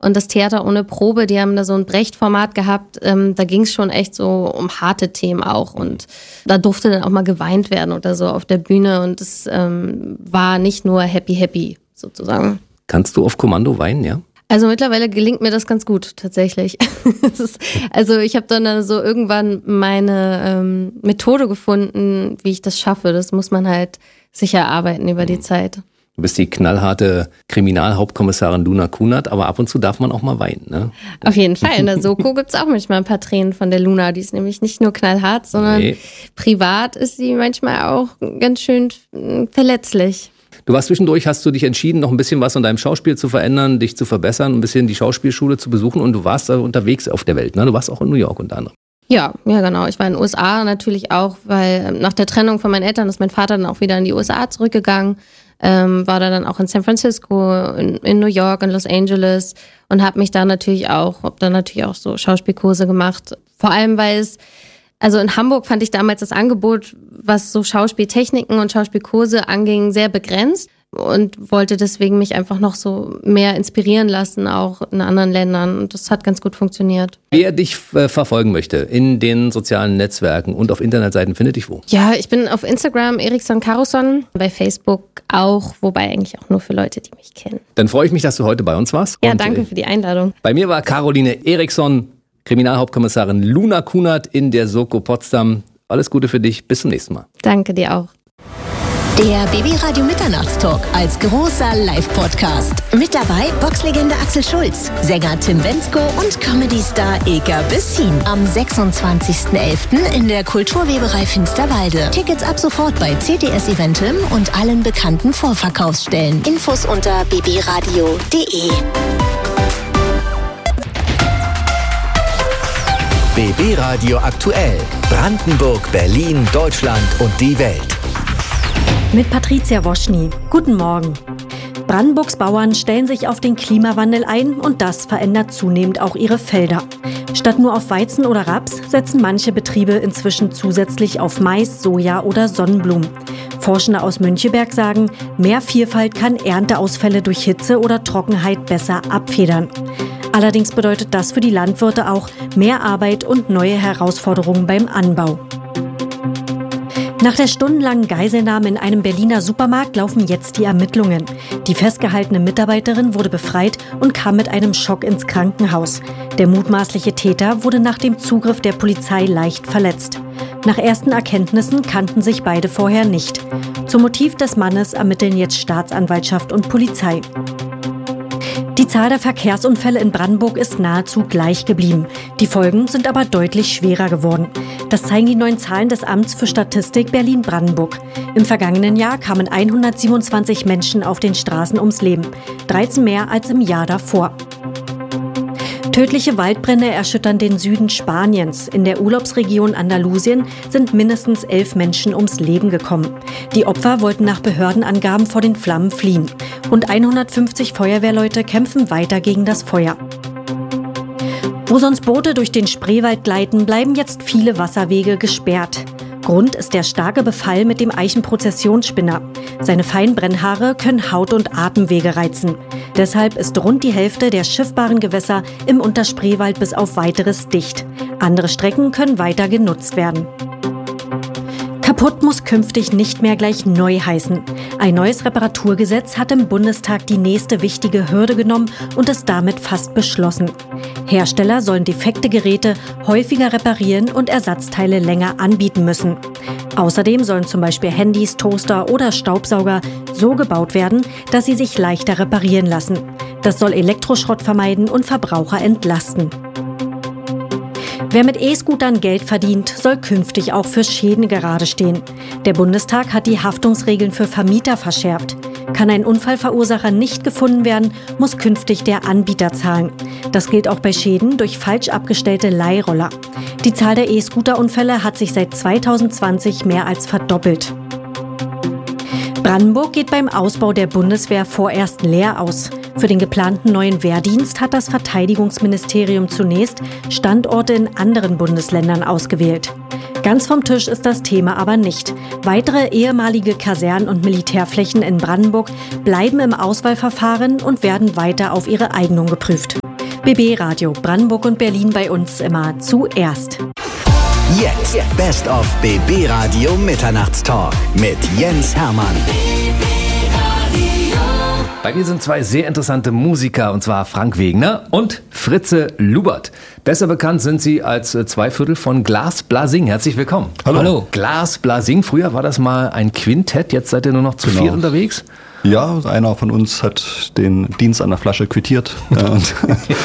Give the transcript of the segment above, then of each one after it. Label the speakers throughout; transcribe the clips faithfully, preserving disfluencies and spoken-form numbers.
Speaker 1: Und das Theater ohne Probe, die haben da so ein Brecht-Format gehabt, ähm, da ging es schon echt so um harte Themen auch. Und da durfte dann auch mal geweint werden oder so auf der Bühne. Und es ähm, war nicht nur happy, happy sozusagen.
Speaker 2: Kannst du auf Kommando weinen, ja?
Speaker 1: Also mittlerweile gelingt mir das ganz gut, tatsächlich. ist, also ich habe dann so irgendwann meine ähm, Methode gefunden, wie ich das schaffe. Das muss man halt sich erarbeiten über die Zeit.
Speaker 2: Du bist die knallharte Kriminalhauptkommissarin Luna Kunert, aber ab und zu darf man auch mal weinen, ne?
Speaker 1: Auf jeden Fall. In der Soko gibt es auch manchmal ein paar Tränen von der Luna. Die ist nämlich nicht nur knallhart, sondern nee. privat ist sie manchmal auch ganz schön verletzlich.
Speaker 2: Du warst zwischendurch, hast du dich entschieden, noch ein bisschen was an deinem Schauspiel zu verändern, dich zu verbessern, ein bisschen die Schauspielschule zu besuchen und du warst da unterwegs auf der Welt, ne? Du warst auch in New York unter anderem.
Speaker 1: Ja, ja genau. Ich war in den U S A natürlich auch, weil nach der Trennung von meinen Eltern ist mein Vater dann auch wieder in die U S A zurückgegangen, ähm, war da dann auch in San Francisco, in, in New York, in Los Angeles und habe mich da natürlich auch, habe da natürlich auch so Schauspielkurse gemacht. Vor allem, weil es Also in Hamburg fand ich damals das Angebot, was so Schauspieltechniken und Schauspielkurse anging, sehr begrenzt und wollte deswegen mich einfach noch so mehr inspirieren lassen, auch in anderen Ländern. Und das hat ganz gut funktioniert.
Speaker 2: Wer dich äh, verfolgen möchte in den sozialen Netzwerken und auf Internetseiten, findet dich wo?
Speaker 1: Ja, ich bin auf Instagram Eriksson Karlsson, bei Facebook auch, wobei eigentlich auch nur für Leute, die mich kennen.
Speaker 2: Dann freue ich mich, dass du heute bei uns warst.
Speaker 1: Ja,
Speaker 2: und,
Speaker 1: danke
Speaker 2: äh,
Speaker 1: für die Einladung.
Speaker 2: Bei mir war Caroline Eriksson, Kriminalhauptkommissarin Luna Kunert in der Soko Potsdam. Alles Gute für dich, bis zum nächsten Mal.
Speaker 1: Danke dir auch.
Speaker 3: Der B B Radio Mitternachtstalk als großer Live-Podcast. Mit dabei Boxlegende Axel Schulz, Sänger Tim Bendzko und Comedy-Star Eka Bessin. Am sechsundzwanzigsten elften in der Kulturweberei Finsterwalde. Tickets ab sofort bei C T S Eventim und allen bekannten Vorverkaufsstellen. Infos unter b b radio punkt d e.
Speaker 4: B B Radio aktuell. Brandenburg, Berlin, Deutschland und die Welt.
Speaker 5: Mit Patricia Woschny. Guten Morgen. Brandenburgs Bauern stellen sich auf den Klimawandel ein und das verändert zunehmend auch ihre Felder. Statt nur auf Weizen oder Raps setzen manche Betriebe inzwischen zusätzlich auf Mais, Soja oder Sonnenblumen. Forschende aus Müncheberg sagen, mehr Vielfalt kann Ernteausfälle durch Hitze oder Trockenheit besser abfedern. Allerdings bedeutet das für die Landwirte auch mehr Arbeit und neue Herausforderungen beim Anbau. Nach der stundenlangen Geiselnahme in einem Berliner Supermarkt laufen jetzt die Ermittlungen. Die festgehaltene Mitarbeiterin wurde befreit und kam mit einem Schock ins Krankenhaus. Der mutmaßliche Täter wurde nach dem Zugriff der Polizei leicht verletzt. Nach ersten Erkenntnissen kannten sich beide vorher nicht. Zum Motiv des Mannes ermitteln jetzt Staatsanwaltschaft und Polizei. Die Zahl der Verkehrsunfälle in Brandenburg ist nahezu gleich geblieben. Die Folgen sind aber deutlich schwerer geworden. Das zeigen die neuen Zahlen des Amts für Statistik Berlin-Brandenburg. Im vergangenen Jahr kamen hundertsiebenundzwanzig Menschen auf den Straßen ums Leben, dreizehn mehr als im Jahr davor. Tödliche Waldbrände erschüttern den Süden Spaniens. In der Urlaubsregion Andalusien sind mindestens elf Menschen ums Leben gekommen. Die Opfer wollten nach Behördenangaben vor den Flammen fliehen. Rund hundertfünfzig Feuerwehrleute kämpfen weiter gegen das Feuer. Wo sonst Boote durch den Spreewald gleiten, bleiben jetzt viele Wasserwege gesperrt. Grund ist der starke Befall mit dem Eichenprozessionsspinner. Seine feinen Brennhaare können Haut- und Atemwege reizen. Deshalb ist rund die Hälfte der schiffbaren Gewässer im Unterspreewald bis auf Weiteres dicht. Andere Strecken können weiter genutzt werden. Kaputt muss künftig nicht mehr gleich neu heißen. Ein neues Reparaturgesetz hat im Bundestag die nächste wichtige Hürde genommen und ist damit fast beschlossen. Hersteller sollen defekte Geräte häufiger reparieren und Ersatzteile länger anbieten müssen. Außerdem sollen zum Beispiel Handys, Toaster oder Staubsauger so gebaut werden, dass sie sich leichter reparieren lassen. Das soll Elektroschrott vermeiden und Verbraucher entlasten. Wer mit E-Scootern Geld verdient, soll künftig auch für Schäden gerade stehen. Der Bundestag hat die Haftungsregeln für Vermieter verschärft. Kann ein Unfallverursacher nicht gefunden werden, muss künftig der Anbieter zahlen. Das gilt auch bei Schäden durch falsch abgestellte Leihroller. Die Zahl der E-Scooter-Unfälle hat sich seit zweitausendzwanzig mehr als verdoppelt. Brandenburg geht beim Ausbau der Bundeswehr vorerst leer aus. Für den geplanten neuen Wehrdienst hat das Verteidigungsministerium zunächst Standorte in anderen Bundesländern ausgewählt. Ganz vom Tisch ist das Thema aber nicht. Weitere ehemalige Kasernen- und Militärflächen in Brandenburg bleiben im Auswahlverfahren und werden weiter auf ihre Eignung geprüft. B B Radio Brandenburg und Berlin bei uns immer zuerst.
Speaker 4: Jetzt Best of B B Radio Mitternachtstalk mit Jens Hermann.
Speaker 2: Bei mir sind zwei sehr interessante Musiker, und zwar Frank Wegner und Fritze Lubert. Besser bekannt sind sie als zwei Viertel von Glas Blasing. Herzlich willkommen.
Speaker 6: Hallo.
Speaker 2: Hallo. Glas Blasing, früher war das mal ein Quintett, jetzt seid ihr nur noch zu
Speaker 6: Genau.
Speaker 2: viert unterwegs.
Speaker 6: Ja, einer von uns hat den Dienst an der Flasche quittiert äh, und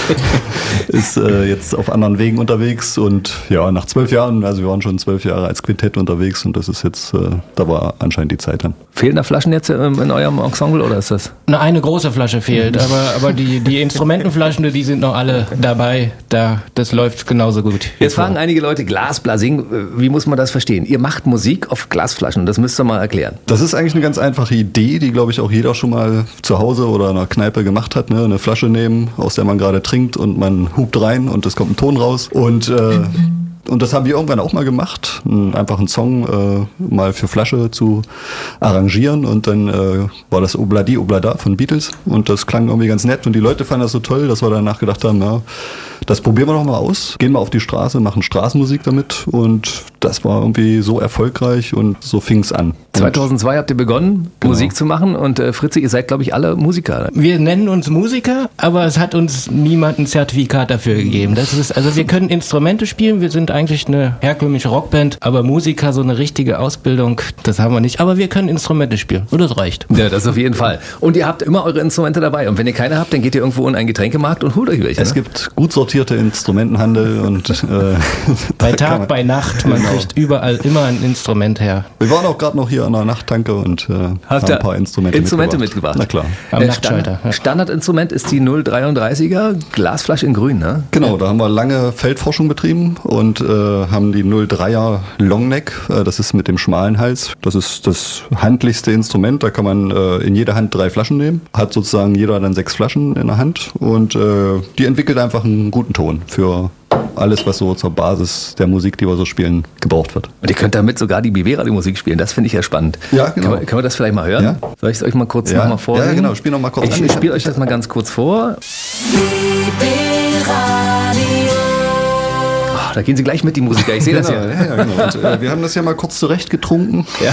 Speaker 6: ist äh, jetzt auf anderen Wegen unterwegs. Und ja, nach zwölf Jahren, also wir waren schon zwölf Jahre als Quintett unterwegs und das ist jetzt, äh, da war anscheinend die Zeit dann.
Speaker 2: Fehlen da Flaschen jetzt ähm, in eurem Ensemble oder ist das?
Speaker 7: Na, eine große Flasche fehlt, aber, aber die, die Instrumentenflaschen, die sind noch alle dabei. Da, das läuft genauso gut.
Speaker 2: Jetzt fragen einige Leute, Glas Blasing, wie muss man das verstehen? Ihr macht Musik auf Glasflaschen, das müsst ihr mal erklären.
Speaker 6: Das ist eigentlich eine ganz einfache Idee, die glaube ich auch jeder schon mal zu Hause oder in einer Kneipe gemacht hat. Ne? Eine Flasche nehmen, aus der man gerade trinkt und man hupt rein und es kommt ein Ton raus. Und äh, Und das haben wir irgendwann auch mal gemacht, einfach einen Song äh, mal für Flasche zu arrangieren und dann äh, war das Obladi Oblada von Beatles und das klang irgendwie ganz nett und die Leute fanden das so toll, dass wir danach gedacht haben, ja, das probieren wir doch mal aus, gehen mal auf die Straße, machen Straßenmusik damit und das war irgendwie so erfolgreich und so fing es an.
Speaker 2: zweitausendzwei habt ihr begonnen,
Speaker 6: Genau.
Speaker 2: Musik zu machen und äh, Fritze, ihr seid glaube ich alle Musiker.
Speaker 7: Wir nennen uns Musiker, aber es hat uns niemand ein Zertifikat dafür gegeben. Das ist, also wir können Instrumente spielen, wir sind eigentlich eine herkömmliche Rockband, aber Musiker, so eine richtige Ausbildung, das haben wir nicht. Aber wir können Instrumente spielen und das reicht.
Speaker 2: Ja, das auf jeden Fall. Und ihr habt immer eure Instrumente dabei und wenn ihr keine habt, dann geht ihr irgendwo in einen Getränkemarkt und holt euch welche.
Speaker 6: Es
Speaker 2: ne?
Speaker 6: gibt gut sortierte Instrumentenhandel und äh,
Speaker 7: Bei
Speaker 6: da kann
Speaker 7: Tag,
Speaker 6: man-
Speaker 7: bei Nacht, man
Speaker 6: Genau.
Speaker 7: kriegt überall immer ein Instrument her.
Speaker 6: Wir waren auch gerade noch hier an der Nachttanke und äh, haben
Speaker 2: Habt ihr
Speaker 6: ein paar Instrumente,
Speaker 2: Instrumente
Speaker 6: mitgebracht.
Speaker 2: mitgebracht?
Speaker 6: Na klar.
Speaker 7: Am
Speaker 2: Äh,
Speaker 7: Nachtschalter.
Speaker 2: Standard,
Speaker 7: Ja.
Speaker 2: Standardinstrument ist die null dreiunddreißiger Glasflasche in grün, ne?
Speaker 6: Genau, da haben wir lange Feldforschung betrieben und äh, haben die null dreier Longneck, äh, das ist mit dem schmalen Hals. Das ist das handlichste Instrument, da kann man äh, in jeder Hand drei Flaschen nehmen. Hat sozusagen jeder dann sechs Flaschen in der Hand und äh, die entwickelt einfach einen guten Ton für alles, was so zur Basis der Musik, die wir so spielen, gebraucht wird.
Speaker 2: Und ihr könnt damit sogar die B W-Radio-Musik spielen, das finde ich ja spannend.
Speaker 6: Ja, genau.
Speaker 2: Können wir, können wir das vielleicht mal hören?
Speaker 6: Ja.
Speaker 2: Soll ich es euch mal kurz
Speaker 6: Ja.
Speaker 2: nochmal vorlesen?
Speaker 6: Ja, genau, spiel noch mal kurz
Speaker 2: Ich
Speaker 6: an.
Speaker 2: spiele euch das mal ganz kurz vor. Oh, da gehen sie gleich mit, die Musiker, ich sehe das
Speaker 6: Genau,
Speaker 2: ja.
Speaker 6: ja, ja, genau. Und, äh, wir haben das ja mal kurz zurecht getrunken.
Speaker 2: Ja.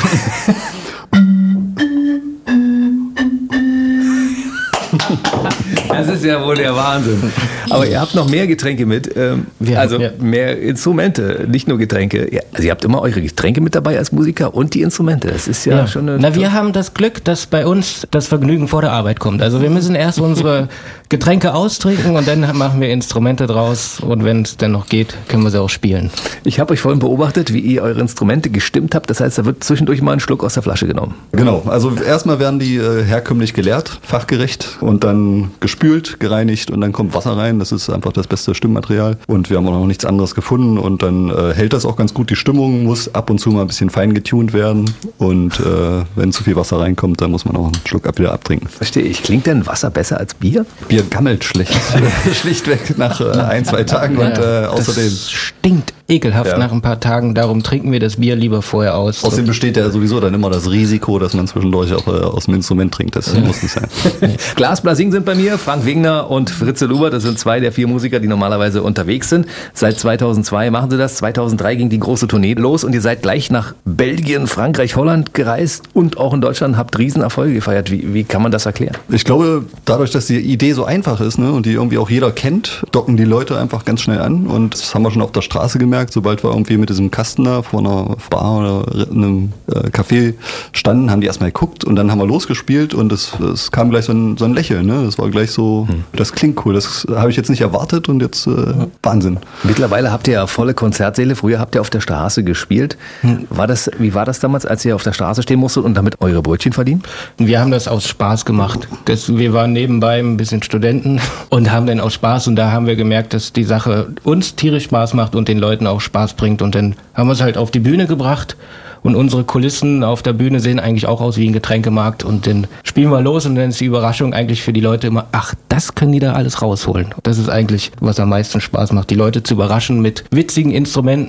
Speaker 2: Das ist ja wohl der Wahnsinn. Aber ihr habt noch mehr Getränke mit, ähm,
Speaker 7: Wir
Speaker 2: also
Speaker 7: haben- ja.
Speaker 2: mehr Instrumente, nicht nur Getränke. Ja, also ihr habt immer eure Getränke mit dabei als Musiker und die Instrumente. Das ist ja,
Speaker 7: Ja.
Speaker 2: schon eine...
Speaker 7: Na, wir haben das Glück, dass bei uns das Vergnügen vor der Arbeit kommt. Also wir müssen erst unsere Getränke austrinken und dann machen wir Instrumente draus und wenn es dann noch geht, können wir sie auch spielen.
Speaker 2: Ich habe euch vorhin beobachtet, wie ihr eure Instrumente gestimmt habt. Das heißt, da wird zwischendurch mal ein Schluck aus der Flasche genommen.
Speaker 6: Genau, also erstmal werden die äh, herkömmlich geleert, fachgerecht und dann gespült, gereinigt und dann kommt Wasser rein. Das ist einfach das beste Stimmmaterial und wir haben auch noch nichts anderes gefunden und dann äh, hält das auch ganz gut die Stimmung, muss ab und zu mal ein bisschen fein getunt werden und äh, wenn zu viel Wasser reinkommt, dann muss man auch einen Schluck ab wieder abtrinken.
Speaker 2: Verstehe ich. Klingt denn Wasser besser als Bier?
Speaker 6: Bier gammelt schlecht, schlichtweg nach äh, ein, zwei Tagen und äh, außerdem...
Speaker 7: Das stinkt ekelhaft
Speaker 6: Ja.
Speaker 7: nach ein paar Tagen, darum trinken wir das Bier lieber vorher aus.
Speaker 6: Außerdem besteht ja sowieso dann immer das Risiko, dass man zwischendurch auch äh, aus dem Instrument trinkt. Das muss nicht sein.
Speaker 2: Glas Blasing sind bei mir, Frank Wegner und Fritze Lubert. Das sind zwei der vier Musiker, die normalerweise unterwegs sind. Seit zweitausendzwei machen sie das. zweitausenddrei ging die große Tournee los und ihr seid gleich nach Belgien, Frankreich, Holland gereist und auch in Deutschland habt Riesenerfolge gefeiert. Wie, wie kann man das erklären?
Speaker 6: Ich glaube, dadurch, dass die Idee so einfach ist, ne, und die irgendwie auch jeder kennt, docken die Leute einfach ganz schnell an. Und das haben wir schon auf der Straße gemerkt, sobald wir irgendwie mit diesem Kasten da vor einer Bar oder einem äh, Café standen, haben die erstmal geguckt und dann haben wir losgespielt und es, es kam gleich so ein, so ein Lächeln. Ne? Das war gleich so, hm. das klingt cool, das habe ich jetzt nicht erwartet und jetzt äh, Wahnsinn.
Speaker 2: Mittlerweile habt ihr ja volle Konzertsäle. Früher habt ihr auf der Straße gespielt. War das, wie war das damals, als ihr auf der Straße stehen musstet und damit eure Brötchen verdienen?
Speaker 7: Wir haben das aus Spaß gemacht. Das, wir waren nebenbei ein bisschen Studenten und haben dann aus Spaß und da haben wir gemerkt, dass die Sache uns tierisch Spaß macht und den Leuten auch Spaß bringt und dann haben wir es halt auf die Bühne gebracht und unsere Kulissen auf der Bühne sehen eigentlich auch aus wie ein Getränkemarkt und dann spielen wir los und dann ist die Überraschung eigentlich für die Leute immer, ach, das können die da alles rausholen. Das ist eigentlich, was am meisten Spaß macht, die Leute zu überraschen mit witzigen Instrumenten,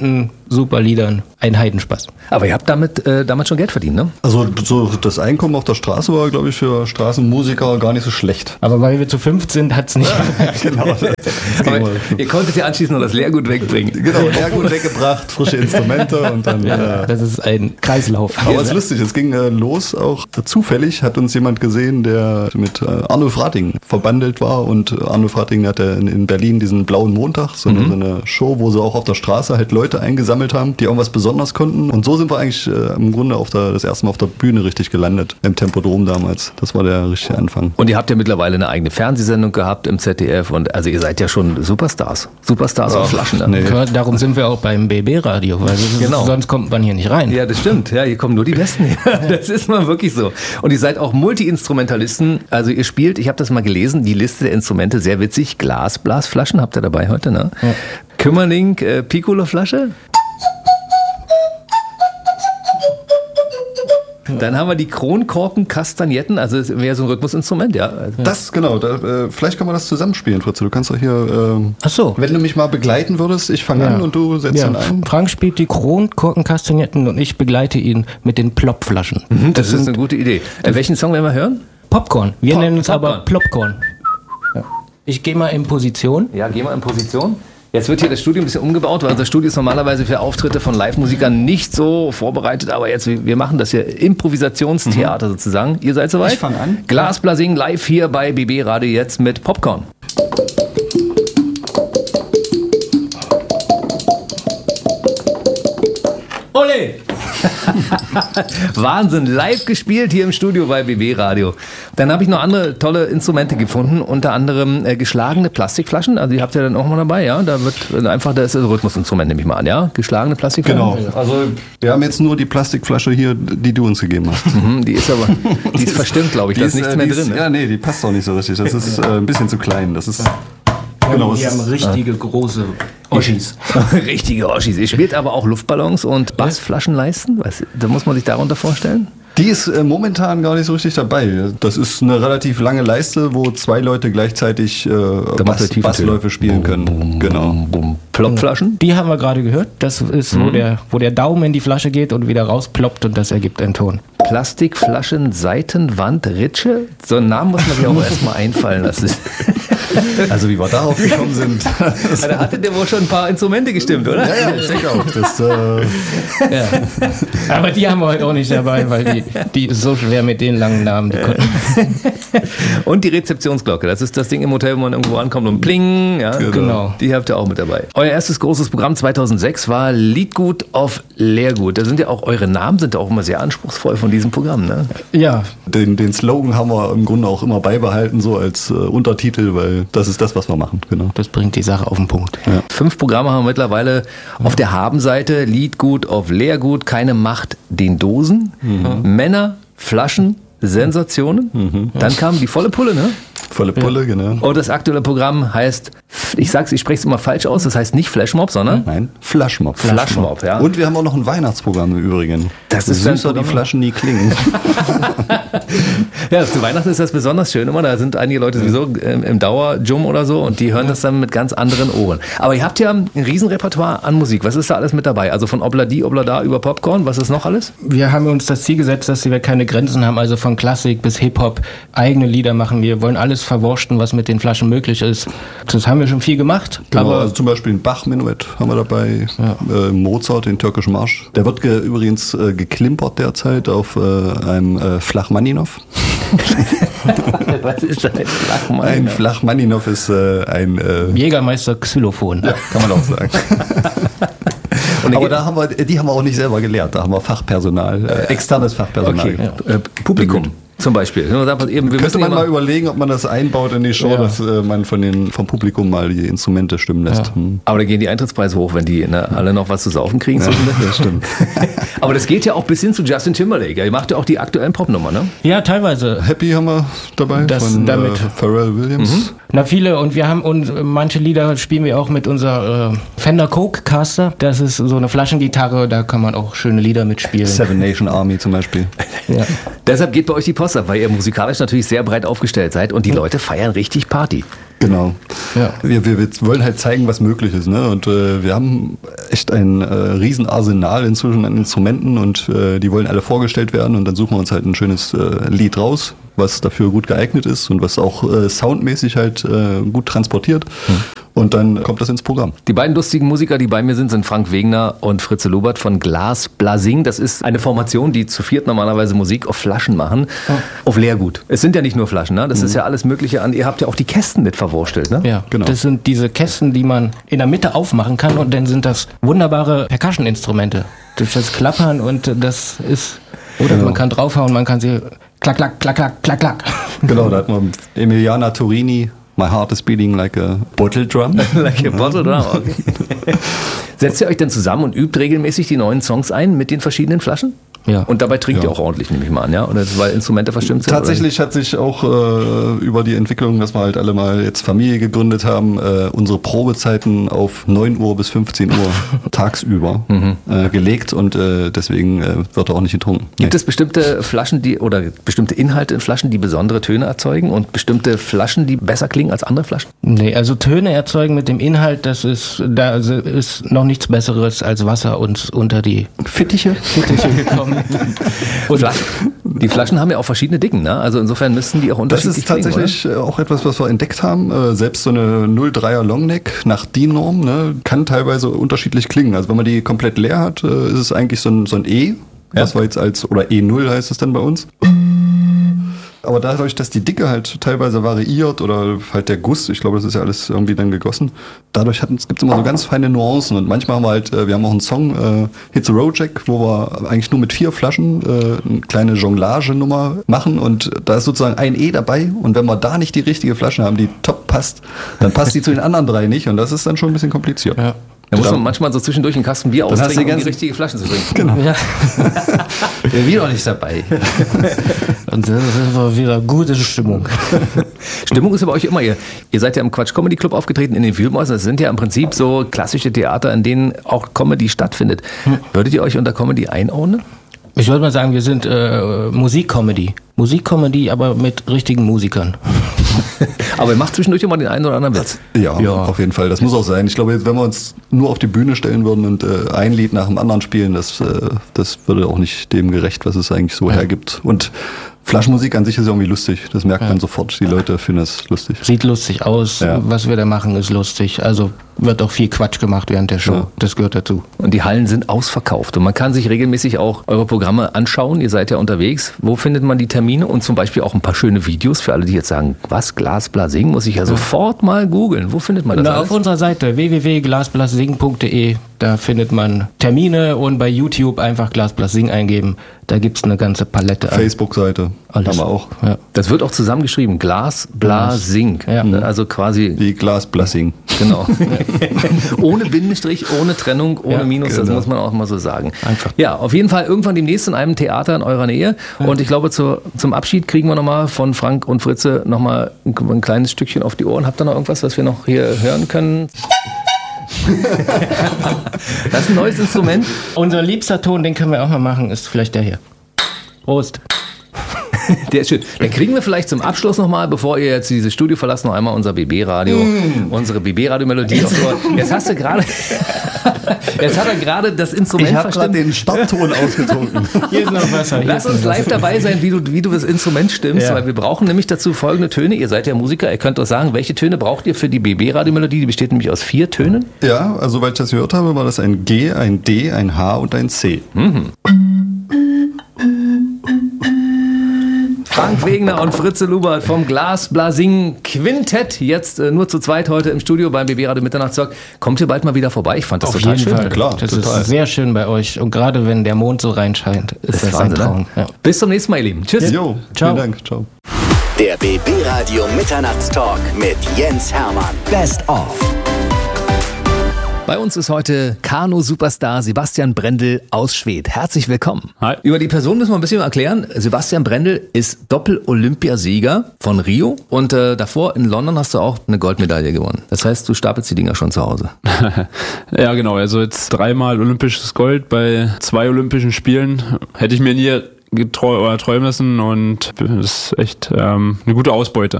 Speaker 7: super Liedern, ein Heidenspaß.
Speaker 2: Aber ihr habt damit äh, damals schon Geld verdient, ne?
Speaker 6: Also so das Einkommen auf der Straße war, glaube ich, für Straßenmusiker gar nicht so schlecht.
Speaker 7: Aber weil wir zu fünft sind, hat's nicht.
Speaker 6: Genau.
Speaker 2: Aber ihr konntet ja anschließend noch das Lehrgut wegbringen.
Speaker 6: Genau, Lehrgut weggebracht, frische Instrumente und dann...
Speaker 7: Ja,
Speaker 6: äh,
Speaker 7: das ist ein Kreislauf.
Speaker 6: Aber es ist lustig, es ging äh, los auch äh, zufällig, hat uns jemand gesehen, der mit äh, Arnulf Rating verbandelt war und äh, Arnulf Rating hatte in, in Berlin diesen Blauen Montag, so, mhm. eine, so eine Show, wo sie auch auf der Straße halt Leute eingesammelt haben, die irgendwas besonders konnten und so sind wir eigentlich äh, im Grunde auf der, das erste Mal auf der Bühne richtig gelandet, im Tempodrom damals. Das war der richtige Anfang.
Speaker 2: Und ihr habt ja mittlerweile eine eigene Fernsehsendung gehabt im Z D F und also ihr seid ja schon Superstars. Superstars
Speaker 6: ja,
Speaker 2: auf Flaschen. Ne?
Speaker 6: Nee.
Speaker 7: Darum sind wir auch beim B B-Radio, weil ist,
Speaker 2: genau.
Speaker 7: sonst kommt man hier nicht rein.
Speaker 2: Ja, das stimmt. Ja, hier kommen nur die Besten. Das ist mal wirklich so. Und ihr seid auch Multi-Instrumentalisten. Also ihr spielt, ich habe das mal gelesen, die Liste der Instrumente, sehr witzig. Glas, Blasflaschen habt ihr dabei heute, ne? Ja. Kümmerling, äh, Piccolo-Flasche. Dann haben wir die Kronkorken, Kastagnetten, also das wäre so ein Rhythmusinstrument, ja.
Speaker 6: Das, genau, da, äh, vielleicht kann man das zusammenspielen, Fritze. Du kannst doch hier, äh,
Speaker 7: Ach so.
Speaker 6: wenn du mich mal begleiten würdest, ich fange
Speaker 7: Ja.
Speaker 6: an und du setzt
Speaker 7: Ja,
Speaker 6: dann ein.
Speaker 7: Frank spielt die Kronkorkenkastagnetten und ich begleite ihn mit den Plopflaschen.
Speaker 2: Mhm, das, das ist eine gute Idee. Äh, welchen Song werden wir hören?
Speaker 7: Popcorn. Wir
Speaker 2: Pop-
Speaker 7: nennen es
Speaker 2: Popcorn.
Speaker 7: aber Plopcorn. Ja. Ich gehe mal in Position.
Speaker 2: Ja, geh mal in Position. Jetzt wird hier das Studio ein bisschen umgebaut, weil unser Studio ist normalerweise für Auftritte von Live-Musikern nicht so vorbereitet, aber jetzt, wir machen das hier Improvisationstheater sozusagen. Ihr seid soweit?
Speaker 6: Ich fang an.
Speaker 2: Glasblasing live hier bei B B Radio jetzt mit Popcorn. Ole! Wahnsinn, live gespielt hier im Studio bei B B Radio. Dann habe ich noch andere tolle Instrumente gefunden, unter anderem äh, geschlagene Plastikflaschen. Also die habt ihr dann auch mal dabei, ja? Da wird äh, einfach, das ist ein Rhythmusinstrument, nehme ich mal an, ja? Geschlagene Plastikflaschen.
Speaker 6: Genau, also wir haben jetzt nur die Plastikflasche hier, die du uns gegeben hast.
Speaker 2: Mhm, die ist aber, die ist verstimmt, glaube ich, da ist nichts
Speaker 6: äh,
Speaker 2: mehr
Speaker 6: die
Speaker 2: drin.
Speaker 6: Ist,
Speaker 2: Ne?
Speaker 6: Ja, nee, die passt auch nicht so richtig. Das ist äh, ein bisschen zu klein. Das ist...
Speaker 7: Genau,
Speaker 6: es
Speaker 7: wir haben
Speaker 6: ist-
Speaker 7: richtige große Oschis.
Speaker 2: Richtige Oschis. Ihr spielt aber auch Luftballons und Bassflaschenleisten. Was, da muss man sich darunter vorstellen.
Speaker 6: Die ist äh, momentan gar nicht so richtig dabei. Das ist eine relativ lange Leiste, wo zwei Leute gleichzeitig äh,
Speaker 2: macht
Speaker 6: Bass,
Speaker 2: er tiefe
Speaker 6: Bassläufe
Speaker 2: Töne.
Speaker 6: spielen können. Genau.
Speaker 2: Bum. Plopflaschen.
Speaker 7: Die haben wir gerade gehört. Das ist, wo, der, wo der Daumen in die Flasche geht und wieder rausploppt und das ergibt einen Ton.
Speaker 2: Plastikflaschen, Seitenwand, Ritsche. So einen Namen muss man sich auch erstmal einfallen lassen.
Speaker 6: Also wie wir darauf gekommen sind.
Speaker 2: Ja, da hattet ihr wohl schon ein paar Instrumente gestimmt, oder?
Speaker 6: Ja, ja, ich denke auch. Das, äh,
Speaker 7: Ja. Aber die haben wir heute auch nicht dabei, weil die, die ist so schwer mit den langen Namen. Die konnten.
Speaker 2: Und die Rezeptionsglocke. Das ist das Ding im Hotel, wo man irgendwo ankommt und pling. Ja,
Speaker 7: Genau.
Speaker 2: Die habt ihr auch mit dabei. Euer erstes großes Programm zweitausendsechs war Liedgut auf Lehrgut. Da sind ja auch eure Namen sind ja auch immer sehr anspruchsvoll von diesem Programm, ne?
Speaker 7: Ja,
Speaker 6: den, den Slogan haben wir im Grunde auch immer beibehalten, so als äh, Untertitel, weil das ist das, was wir machen. Genau.
Speaker 7: das bringt die Sache auf den Punkt.
Speaker 6: Ja.
Speaker 2: Fünf Programme haben wir mittlerweile auf der Habenseite. Liedgut auf Lehrgut, keine Macht den Dosen. Männer, Flaschen, Sensationen. Dann kam die volle Pulle, ne?
Speaker 6: Volle Pulle, genau.
Speaker 2: Und das aktuelle Programm heißt, ich sag's, ich spreche es immer falsch aus, das heißt nicht Flashmob, sondern
Speaker 6: Nein, Flaschmob.
Speaker 2: Flashmob, ja.
Speaker 6: Und wir haben auch noch ein Weihnachtsprogramm im Übrigen.
Speaker 2: Das ist
Speaker 6: Süßer
Speaker 2: ein
Speaker 6: die
Speaker 2: Programm.
Speaker 6: Flaschen nie klingen.
Speaker 2: Ja, zu Weihnachten ist das besonders schön immer. Da sind einige Leute sowieso im, im Dauerjum oder so und die hören das dann mit ganz anderen Ohren. Aber ihr habt ja ein Riesenrepertoire an Musik. Was ist da alles mit dabei? Also von Obladi, Oblada über Popcorn, was ist noch alles?
Speaker 7: Wir haben uns das Ziel gesetzt, dass wir keine Grenzen haben, also von Klassik bis Hip-Hop eigene Lieder machen. Wir wollen alles verwurschten, was mit den Flaschen möglich ist. Das haben wir schon viel gemacht.
Speaker 6: Genau,
Speaker 7: Aber
Speaker 6: also zum Beispiel ein Bach-Menuett haben wir dabei, äh, Mozart, den türkischen Marsch. Der wird ge übrigens äh, geklimpert derzeit auf äh, einem äh, Flachmaninov.
Speaker 2: Was ist ein Flachmann?
Speaker 6: Ein Flachmaninov ist äh, ein, äh,
Speaker 7: Jägermeister Xylophon.
Speaker 6: ja, kann man auch sagen.
Speaker 2: Und
Speaker 6: Aber da haben wir, die haben wir auch nicht selber gelehrt, da haben wir Fachpersonal, äh, externes Fachpersonal.
Speaker 2: Okay, äh, Publikum zum Beispiel. Wenn man sagt, eben, wir
Speaker 6: Könnte
Speaker 2: müssen
Speaker 6: man
Speaker 2: ja
Speaker 6: mal
Speaker 2: mal
Speaker 6: überlegen, ob man das einbaut in die Show,
Speaker 7: Ja.
Speaker 6: dass äh, man von den, vom Publikum mal die Instrumente stimmen lässt.
Speaker 7: Ja.
Speaker 6: Hm.
Speaker 2: aber da gehen die Eintrittspreise hoch, wenn die ne, alle noch was zu saufen kriegen.
Speaker 6: Ja, das stimmt.
Speaker 2: Aber das geht ja auch bis hin zu Justin Timberlake. Ihr macht ja auch die aktuellen Popnummer, ne?
Speaker 7: Ja, teilweise.
Speaker 6: Happy haben wir dabei
Speaker 7: Das
Speaker 6: von
Speaker 7: damit.
Speaker 6: Äh, Pharrell Williams.
Speaker 7: Na, viele. Und wir haben uns, manche Lieder spielen wir auch mit unserer äh, Fender Coke Caster. Das ist so eine Flaschengitarre, da kann man auch schöne Lieder mitspielen.
Speaker 6: Seven Nation Army zum Beispiel.
Speaker 7: Ja.
Speaker 2: Deshalb geht bei euch die Post gekostet hat, weil ihr musikalisch natürlich sehr breit aufgestellt seid und die Leute feiern richtig Party.
Speaker 6: Genau.
Speaker 7: Ja.
Speaker 6: Wir, wir, wir wollen halt zeigen, was möglich ist. Ne? Und äh, wir haben echt ein äh, riesen Arsenal inzwischen an Instrumenten und äh, die wollen alle vorgestellt werden und dann suchen wir uns halt ein schönes äh, Lied raus, was dafür gut geeignet ist und was auch äh, soundmäßig halt äh, gut transportiert. Hm. Und dann kommt das ins Programm.
Speaker 2: Die beiden lustigen Musiker, die bei mir sind, sind Frank Wegner und Fritze Lubert von Glas Blasing. Das ist eine Formation, die zu viert normalerweise Musik auf Flaschen machen. Oh. Auf Leergut. Es sind ja nicht nur Flaschen, ne? Das mhm. ist ja alles Mögliche an. Ihr habt ja auch die Kästen mit verwurstelt, ne?
Speaker 7: Ja, genau. Das sind diese Kästen, die man in der Mitte aufmachen kann und dann sind das wunderbare Percussion-Instrumente. Durch das Klappern und das ist... Oder genau. Man kann draufhauen, man kann sie klack, klack, klack, klack, klack, klack.
Speaker 6: Genau, da hat man Emiliana Torini, My heart is beating like a bottle drum.
Speaker 2: Like a bottle drum, okay. Setzt ihr euch denn zusammen und übt regelmäßig die neuen Songs ein mit den verschiedenen Flaschen?
Speaker 7: Ja.
Speaker 2: Und dabei trinkt
Speaker 6: ja.
Speaker 2: ihr auch ordentlich, nehme ich mal an, ja? Oder weil Instrumente verstimmt sind?
Speaker 6: Tatsächlich oder? Hat sich auch äh, über die Entwicklung, dass wir halt alle mal jetzt Familie gegründet haben, äh, unsere Probezeiten auf neun Uhr bis fünfzehn Uhr tagsüber mhm. äh, gelegt und äh, deswegen äh, wird er auch nicht getrunken.
Speaker 2: Gibt
Speaker 6: nee.
Speaker 2: es bestimmte Flaschen, die oder bestimmte Inhalte in Flaschen, die besondere Töne erzeugen und bestimmte Flaschen, die besser klingen als andere Flaschen?
Speaker 7: Nee, also Töne erzeugen mit dem Inhalt, das ist, da ist noch nichts Besseres als Wasser uns unter die
Speaker 6: Fittiche,
Speaker 7: Fittiche gekommen.
Speaker 2: Und Flaschen, die Flaschen haben ja auch verschiedene Dicken, ne? Also insofern müssten die auch unterschiedlich klingen.
Speaker 6: Das ist tatsächlich klingen, auch etwas, was wir entdeckt haben. Selbst so eine null Komma dreier Longneck nach D I N-Norm ne, kann teilweise unterschiedlich klingen. Also wenn man die komplett leer hat, ist es eigentlich so ein, so ein E, ja. was wir jetzt als, oder E null heißt es dann bei uns. Aber dadurch, dass die Dicke halt teilweise variiert oder halt der Guss, ich glaube, das ist ja alles irgendwie dann gegossen, dadurch gibt es immer so ganz feine Nuancen und manchmal haben wir halt, wir haben auch einen Song, äh, Hit the Road Jack, wo wir eigentlich nur mit vier Flaschen äh, eine kleine Jonglage-Nummer machen und da ist sozusagen ein E dabei und wenn wir da nicht die richtige Flasche haben, die top passt, dann passt die zu den anderen drei nicht und das ist dann schon ein bisschen kompliziert.
Speaker 2: Ja. Da muss man manchmal so zwischendurch einen Kasten Bier austrinken, um die richtige Flasche zu trinken.
Speaker 6: Genau.
Speaker 2: Ja. Der Bier auch nicht dabei.
Speaker 7: Und das ist wieder gute Stimmung.
Speaker 2: Stimmung ist ja bei euch immer, ihr, ihr seid ja im Quatsch Comedy Club aufgetreten in den Wühlmäusern. Das sind ja im Prinzip so klassische Theater, in denen auch Comedy stattfindet. Hm. Würdet ihr euch unter Comedy einordnen?
Speaker 7: Ich würde mal sagen, wir sind äh, Musikcomedy. Musikcomedy, aber mit richtigen Musikern.
Speaker 2: Aber ihr macht zwischendurch immer den einen oder anderen Witz.
Speaker 6: Ja, ja, auf jeden Fall. Das muss auch sein. Ich glaube, jetzt, wenn wir uns nur auf die Bühne stellen würden und äh, ein Lied nach dem anderen spielen, das, äh, das würde auch nicht dem gerecht, was es eigentlich so ja. hergibt. Und Flaschenmusik an sich ist irgendwie lustig. Das merkt ja. man sofort. Die Leute finden das lustig.
Speaker 7: Sieht lustig aus. Ja. Was wir da machen, ist lustig. Also wird auch viel Quatsch gemacht während der Show. Ja. Das gehört dazu.
Speaker 2: Und die Hallen sind ausverkauft. Und man kann sich regelmäßig auch eure Programme anschauen. Ihr seid ja unterwegs. Wo findet man die Termine? Und zum Beispiel auch ein paar schöne Videos für alle, die jetzt sagen, was, Glas Blasing? Muss ich ja sofort mal googeln. Wo findet man das?
Speaker 7: Na, auf unserer Seite w w w punkt glas blasing punkt d e. Da findet man Termine und bei YouTube einfach Glas Blasing eingeben. Da gibt es eine ganze Palette.
Speaker 6: Facebook-Seite
Speaker 7: alles.
Speaker 6: Haben wir auch.
Speaker 2: Ja. Das wird auch zusammengeschrieben. Glas Blasing.
Speaker 7: Ja.
Speaker 2: Also quasi...
Speaker 6: Wie Glas Blasing.
Speaker 2: Genau. Ohne Bindestrich, ohne Trennung, ohne ja, Minus. Genau. Das muss man auch mal so sagen.
Speaker 7: Einfach.
Speaker 2: Ja, auf jeden Fall irgendwann demnächst in einem Theater in eurer Nähe. Ja. Und ich glaube, zu, zum Abschied kriegen wir nochmal von Frank und Fritze nochmal ein, ein kleines Stückchen auf die Ohren. Habt ihr noch irgendwas, was wir noch hier hören können? Das ist ein neues Instrument.
Speaker 7: Unser liebster Ton, den können wir auch mal machen, ist vielleicht der hier. Prost.
Speaker 2: Der ist schön. Dann kriegen wir vielleicht zum Abschluss nochmal, bevor ihr jetzt dieses Studio verlasst, noch einmal unser B B-Radio, mm. unsere B B-Radio-Melodie. Jetzt hast du gerade, jetzt hat er gerade das Instrument
Speaker 6: ich verstimmt. Ich habe gerade den Startton ausgetrunken.
Speaker 7: Hier ist noch Wasser. Hier
Speaker 2: Lass uns live dabei sein, wie du, wie du das Instrument stimmst, ja. weil wir brauchen nämlich dazu folgende Töne. Ihr seid ja Musiker, ihr könnt doch sagen, welche Töne braucht ihr für die B B-Radio-Melodie? Die besteht nämlich aus vier Tönen.
Speaker 6: Ja, also weil ich das gehört habe, war das ein G, ein D, ein H und ein C.
Speaker 2: Mhm. Frank Wegner und Fritze Lubert vom Glas Blasing Quintett. Jetzt äh, nur zu zweit heute im Studio beim B B-Radio Mitternachtstalk. Kommt ihr bald mal wieder vorbei? Ich fand das
Speaker 7: Auf
Speaker 2: total
Speaker 7: jeden
Speaker 2: schön.
Speaker 7: Fall.
Speaker 6: Klar,
Speaker 7: das
Speaker 6: total.
Speaker 7: ist sehr schön bei euch. Und gerade wenn der Mond so reinscheint, ist das, das ein Traum. Ja.
Speaker 2: Bis zum nächsten Mal, ihr Lieben. Tschüss.
Speaker 6: Jo,
Speaker 7: ciao.
Speaker 6: Vielen Dank. Ciao.
Speaker 4: Der B B-Radio Mitternachtstalk mit Jens Hermann. Best of.
Speaker 2: Bei uns ist heute Kanu-Superstar Sebastian Brendel aus Schwedt. Herzlich willkommen.
Speaker 8: Hi.
Speaker 2: Über die Person müssen wir ein bisschen erklären. Sebastian Brendel ist Doppel-Olympiasieger von Rio und äh, davor in London hast du auch eine Goldmedaille gewonnen. Das heißt, du stapelst die Dinger schon zu Hause.
Speaker 8: Ja, genau. Also jetzt dreimal olympisches Gold bei zwei Olympischen Spielen. Hätte ich mir nie getrau- oder träumen lassen und das ist echt ähm, eine gute Ausbeute.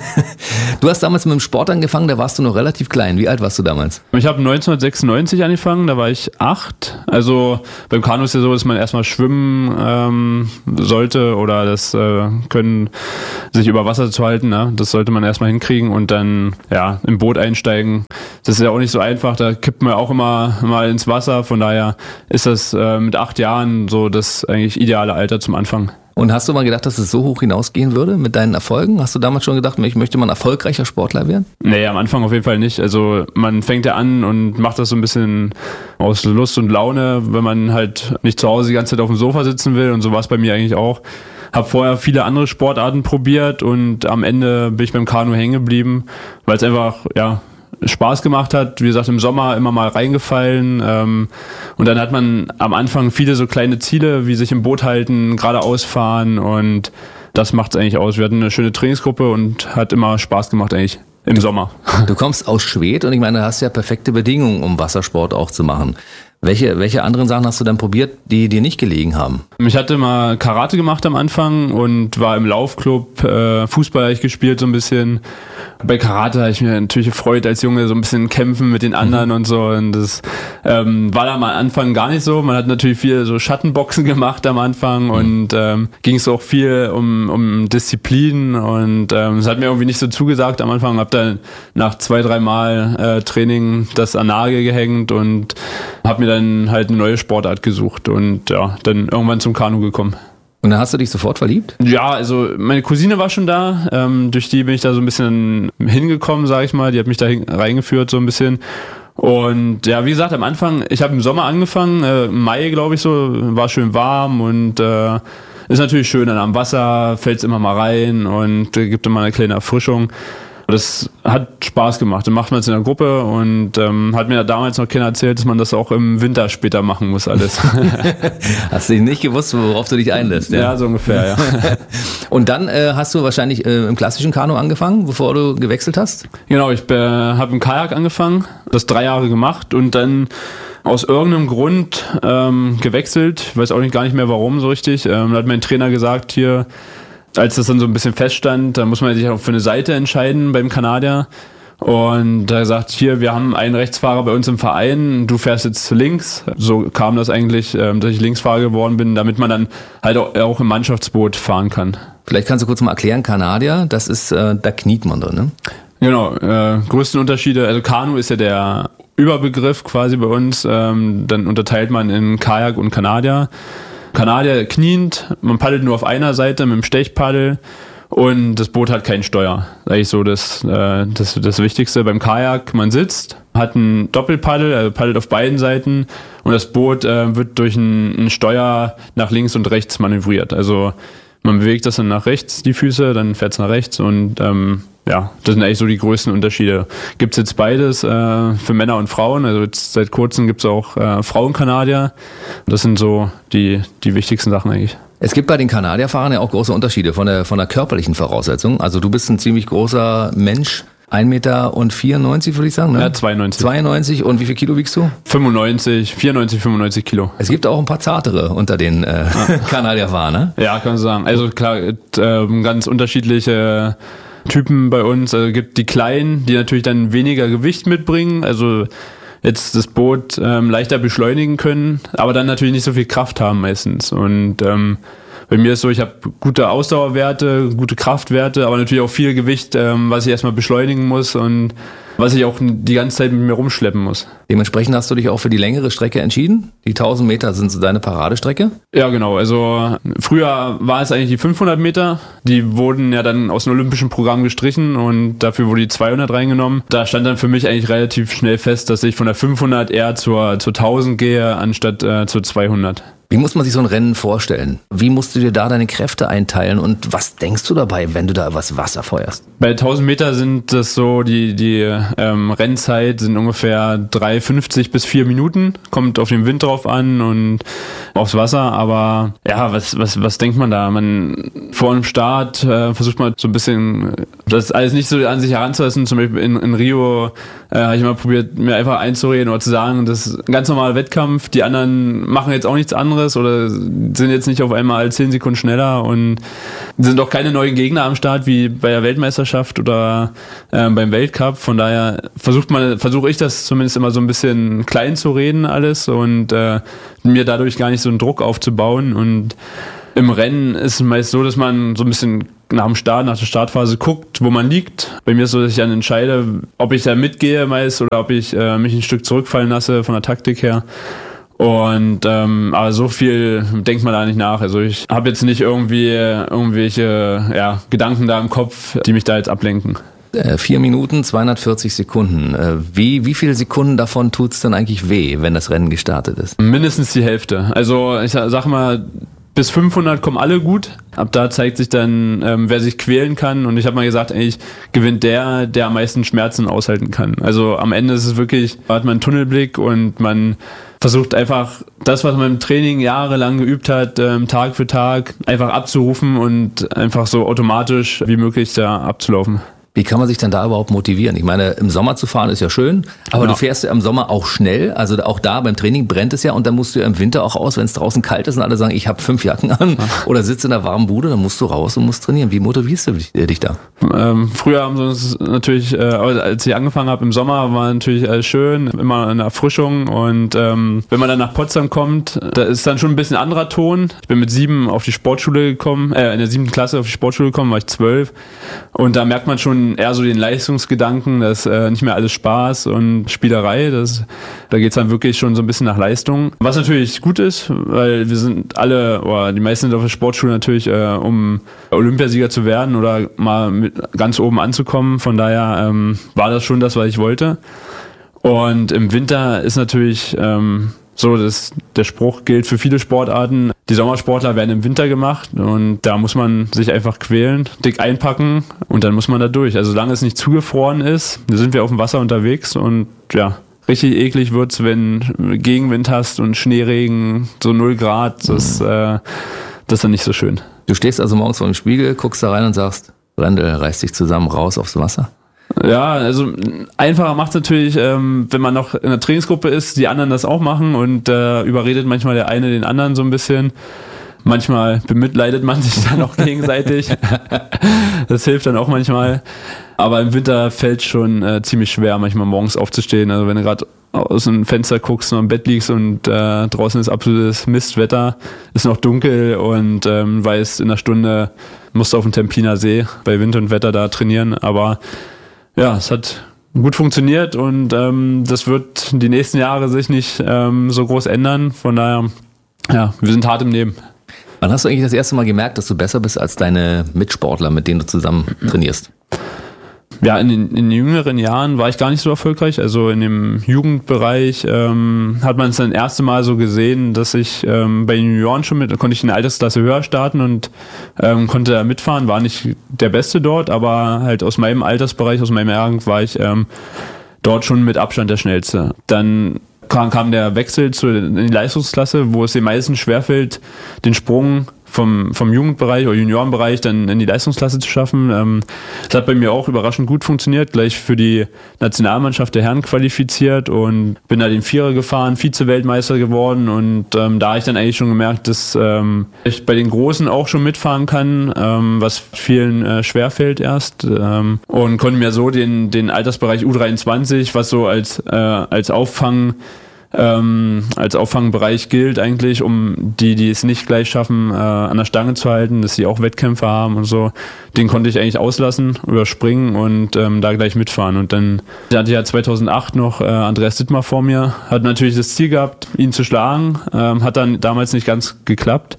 Speaker 2: Du hast damals mit dem Sport angefangen, da warst du noch relativ klein. Wie alt warst du damals?
Speaker 8: Ich habe neunzehnhundertsechsundneunzig angefangen, da war ich acht. Also beim Kanu ist ja so, dass man erstmal schwimmen ähm, sollte oder das äh, können, sich über Wasser zu halten. Ne? Das sollte man erstmal hinkriegen und dann ja im Boot einsteigen. Das ist ja auch nicht so einfach, da kippt man auch immer mal ins Wasser. Von daher ist das äh, mit acht Jahren so das eigentlich ideale Alter zum Anfang.
Speaker 2: Und hast du mal gedacht, dass es so hoch hinausgehen würde mit deinen Erfolgen? Hast du damals schon gedacht, ich möchte mal ein erfolgreicher Sportler werden?
Speaker 8: Nee, am Anfang auf jeden Fall nicht. Also man fängt ja an und macht das so ein bisschen aus Lust und Laune, wenn man halt nicht zu Hause die ganze Zeit auf dem Sofa sitzen will. Und so war es bei mir eigentlich auch. Habe vorher viele andere Sportarten probiert und am Ende bin ich beim Kanu hängen geblieben, weil es einfach, ja, Spaß gemacht hat, wie gesagt, im Sommer immer mal reingefallen ähm, und dann hat man am Anfang viele so kleine Ziele, wie sich im Boot halten, geradeaus fahren und das macht es eigentlich aus. Wir hatten eine schöne Trainingsgruppe und hat immer Spaß gemacht eigentlich im Sommer.
Speaker 2: Du kommst aus Schwedt und ich meine, du hast ja perfekte Bedingungen, um Wassersport auch zu machen. Welche, welche anderen Sachen hast du dann probiert, die dir nicht gelegen haben?
Speaker 8: Ich hatte mal Karate gemacht am Anfang und war im Laufclub, äh, Fußball habe ich gespielt so ein bisschen. Bei Karate habe ich mir natürlich gefreut als Junge, so ein bisschen kämpfen mit den anderen mhm. und so. Und das ähm, war da am Anfang gar nicht so. Man hat natürlich viel so Schattenboxen gemacht am Anfang mhm. und ähm, ging es auch viel um, um Disziplin und ähm, es hat mir irgendwie nicht so zugesagt am Anfang. Hab dann nach zwei, drei Mal äh, Training das an Nagel gehängt und habe mir dann halt eine neue Sportart gesucht und ja, dann irgendwann zum Kanu gekommen.
Speaker 2: Und dann hast du dich sofort verliebt?
Speaker 8: Ja, also meine Cousine war schon da, ähm, durch die bin ich da so ein bisschen hingekommen, sag ich mal, die hat mich da hin, reingeführt so ein bisschen und ja, wie gesagt, am Anfang, ich habe im Sommer angefangen, äh, im Mai glaube ich so, war schön warm und äh, ist natürlich schön, dann am Wasser fällt es immer mal rein und äh, gibt immer eine kleine Erfrischung. Das hat Spaß gemacht. Dann macht man es in der Gruppe und ähm, hat mir damals noch keiner erzählt, dass man das auch im Winter später machen muss alles.
Speaker 2: Hast du nicht gewusst, worauf du dich einlässt? Ja,
Speaker 8: ja so ungefähr, ja.
Speaker 2: Und dann äh, hast du wahrscheinlich äh, im klassischen Kanu angefangen, bevor du gewechselt hast?
Speaker 8: Genau, ich äh, habe im Kajak angefangen, das drei Jahre gemacht und dann aus irgendeinem Grund ähm, gewechselt. Ich weiß auch nicht, gar nicht mehr warum so richtig. Ähm, da hat mein Trainer gesagt, hier, als das dann so ein bisschen feststand, da muss man sich auch für eine Seite entscheiden beim Kanadier. Und da sagt, hier, wir haben einen Rechtsfahrer bei uns im Verein, du fährst jetzt links. So kam das eigentlich, dass ich Linksfahrer geworden bin, damit man dann halt auch im Mannschaftsboot fahren kann.
Speaker 2: Vielleicht kannst du kurz mal erklären, Kanadier, das ist, äh, da kniet man drin, ne?
Speaker 8: Genau, äh, größten Unterschiede, also Kanu ist ja der Überbegriff quasi bei uns, ähm, dann unterteilt man in Kajak und Kanadier. Kanadier kniend, man paddelt nur auf einer Seite mit dem Stechpaddel und das Boot hat kein Steuer. Das ist eigentlich so das, äh, das, das Wichtigste. Beim Kajak, man sitzt, hat ein Doppelpaddel, also paddelt auf beiden Seiten und das Boot äh, wird durch ein, ein Steuer nach links und rechts manövriert. Also man bewegt das dann nach rechts, die Füße, dann fährt es nach rechts und ähm, ja, das sind eigentlich so die größten Unterschiede. Gibt es jetzt beides äh, für Männer und Frauen. Also jetzt seit kurzem gibt es auch äh, Frauenkanadier. Das sind so die, die wichtigsten Sachen eigentlich.
Speaker 2: Es gibt bei den Kanadierfahrern ja auch große Unterschiede von der, von der körperlichen Voraussetzung. Also du bist ein ziemlich großer Mensch. ein Meter vierundneunzig würde ich sagen, ne?
Speaker 8: Ja, zweiundneunzig.
Speaker 2: zweiundneunzig und wie viel Kilo wiegst du?
Speaker 8: fünfundneunzig, vierundneunzig, fünfundneunzig Kilo.
Speaker 2: Es gibt auch ein paar zartere unter den äh, ah. Kanadierfahrern, ne?
Speaker 8: Ja, kann man sagen. Also klar, äh, ganz unterschiedliche Typen bei uns. Also gibt die Kleinen, die natürlich dann weniger Gewicht mitbringen, also jetzt das Boot ähm, leichter beschleunigen können, aber dann natürlich nicht so viel Kraft haben meistens. Und ähm, bei mir ist so, ich habe gute Ausdauerwerte, gute Kraftwerte, aber natürlich auch viel Gewicht, ähm, was ich erstmal beschleunigen muss und was ich auch die ganze Zeit mit mir rumschleppen muss.
Speaker 2: Dementsprechend hast du dich auch für die längere Strecke entschieden? Die tausend Meter sind so deine Paradestrecke?
Speaker 8: Ja, genau. Also früher war es eigentlich die fünfhundert Meter. Die wurden ja dann aus dem olympischen Programm gestrichen und dafür wurde die zweihundert reingenommen. Da stand dann für mich eigentlich relativ schnell fest, dass ich von der fünfhundert eher zur, zur tausend gehe, anstatt äh, zur zweihundert.
Speaker 2: Wie muss man sich so ein Rennen vorstellen? Wie musst du dir da deine Kräfte einteilen und was denkst du dabei, wenn du da was Wasser feuerst?
Speaker 8: Bei tausend Meter sind das so, die, die ähm, Rennzeit sind ungefähr drei fünfzig bis vier Minuten. Kommt auf den Wind drauf an und aufs Wasser. Aber ja, was, was, was denkt man da? Man vor dem Start äh, versucht man so ein bisschen das alles nicht so an sich heranzulassen. Zum Beispiel in, in Rio äh, habe ich mal probiert, mir einfach einzureden oder zu sagen, das ist ein ganz normaler Wettkampf. Die anderen machen jetzt auch nichts anderes. anderes oder sind jetzt nicht auf einmal zehn Sekunden schneller und sind auch keine neuen Gegner am Start wie bei der Weltmeisterschaft oder äh, beim Weltcup. Von daher versucht man, versuche ich das zumindest immer so ein bisschen klein zu reden alles und äh, mir dadurch gar nicht so einen Druck aufzubauen. Und im Rennen ist es meist so, dass man so ein bisschen nach dem Start, nach der Startphase guckt, wo man liegt. Bei mir ist es so, dass ich dann entscheide, ob ich da mitgehe meist oder ob ich äh, mich ein Stück zurückfallen lasse von der Taktik her. Und ähm, aber so viel denkt man da nicht nach. Also ich habe jetzt nicht irgendwie irgendwelche ja, Gedanken da im Kopf, die mich da jetzt ablenken.
Speaker 2: Äh, vier Minuten, zweihundertvierzig Sekunden. Äh, wie, wie viele Sekunden davon tut's denn eigentlich weh, wenn das Rennen gestartet ist?
Speaker 8: Mindestens die Hälfte. Also ich sag mal, bis fünfhundert kommen alle gut. Ab da zeigt sich dann, ähm, wer sich quälen kann. Und ich habe mal gesagt, eigentlich gewinnt der, der am meisten Schmerzen aushalten kann. Also am Ende ist es wirklich, hat man einen Tunnelblick und man versucht einfach das, was man im Training jahrelang geübt hat, ähm, Tag für Tag einfach abzurufen und einfach so automatisch wie möglich da abzulaufen.
Speaker 2: Wie kann man sich dann da überhaupt motivieren? Ich meine, im Sommer zu fahren ist ja schön, aber ja. Du fährst ja im Sommer auch schnell, also auch da beim Training brennt es ja und dann musst du ja im Winter auch aus, wenn es draußen kalt ist und alle sagen, ich habe fünf Jacken an ja. oder sitze in der warmen Bude, dann musst du raus und musst trainieren. Wie motivierst du dich, äh, dich da?
Speaker 8: Ähm, früher haben sie uns natürlich, äh, als ich angefangen habe im Sommer, war natürlich alles schön, immer eine Erfrischung und ähm, wenn man dann nach Potsdam kommt, da ist dann schon ein bisschen anderer Ton. Ich bin mit sieben auf die Sportschule gekommen, äh, in der siebten Klasse auf die Sportschule gekommen, war ich zwölf und da merkt man schon eher so den Leistungsgedanken, dass äh, nicht mehr alles Spaß und Spielerei, das, da geht's dann wirklich schon so ein bisschen nach Leistung. Was natürlich gut ist, weil wir sind alle, oder die meisten sind auf der Sportschule natürlich, äh, um Olympiasieger zu werden oder mal mit ganz oben anzukommen. Von daher ähm, war das schon das, was ich wollte. Und im Winter ist natürlich ähm, so, dass der Spruch gilt für viele Sportarten. Die Sommersportler werden im Winter gemacht und da muss man sich einfach quälen, dick einpacken und dann muss man da durch. Also solange es nicht zugefroren ist, sind wir auf dem Wasser unterwegs und ja, richtig eklig wird's, wenn Gegenwind hast und Schneeregen, so null Grad, das, äh, das ist dann nicht so schön.
Speaker 2: Du stehst also morgens vor dem Spiegel, guckst da rein und sagst, Brendel, reiß dich zusammen, raus aufs Wasser.
Speaker 8: Ja, also einfacher macht es natürlich, ähm, wenn man noch in einer Trainingsgruppe ist, die anderen das auch machen und äh, überredet manchmal der eine den anderen so ein bisschen. Manchmal bemitleidet man sich dann auch gegenseitig. Das hilft dann auch manchmal. Aber im Winter fällt es schon äh, ziemlich schwer, manchmal morgens aufzustehen. Also wenn du gerade aus dem Fenster guckst und am Bett liegst und äh, draußen ist absolutes Mistwetter, ist noch dunkel und ähm, weißt, in einer Stunde musst du auf dem Tempiner See bei Wind und Wetter da trainieren. Aber ja, es hat gut funktioniert und ähm, das wird die nächsten Jahre sich nicht ähm, so groß ändern. Von daher, ja, wir sind hart im Leben.
Speaker 2: Wann hast du eigentlich das erste Mal gemerkt, dass du besser bist als deine Mitsportler, mit denen du zusammen trainierst?
Speaker 8: Ja, in den, in den jüngeren Jahren war ich gar nicht so erfolgreich. Also in dem Jugendbereich ähm, hat man es dann das erste Mal so gesehen, dass ich ähm, bei den Junioren schon mit, konnte ich eine Altersklasse höher starten und ähm, konnte da mitfahren. War nicht der Beste dort, aber halt aus meinem Altersbereich, aus meinem Jahrgang war ich ähm, dort schon mit Abstand der Schnellste. Dann kam, kam der Wechsel zu, in die Leistungsklasse, wo es den meisten schwerfällt, den Sprung vom, vom Jugendbereich oder Juniorenbereich dann in die Leistungsklasse zu schaffen. Ähm, das hat bei mir auch überraschend gut funktioniert, gleich für die Nationalmannschaft der Herren qualifiziert und bin da den Vierer gefahren, Vize-Weltmeister geworden und ähm, da habe ich dann eigentlich schon gemerkt, dass ähm, ich bei den Großen auch schon mitfahren kann, ähm, was vielen äh, schwerfällt erst ähm, und konnte mir so den, den Altersbereich U dreiundzwanzig, was so als, äh, als Auffang Ähm, als Auffangbereich gilt eigentlich, um die, die es nicht gleich schaffen, äh, an der Stange zu halten, dass sie auch Wettkämpfe haben und so. Den konnte ich eigentlich auslassen, überspringen und ähm, da gleich mitfahren. Und dann hatte ich ja zweitausendacht noch äh, Andreas Dittmar vor mir, hat natürlich das Ziel gehabt, ihn zu schlagen, ähm, hat dann damals nicht ganz geklappt.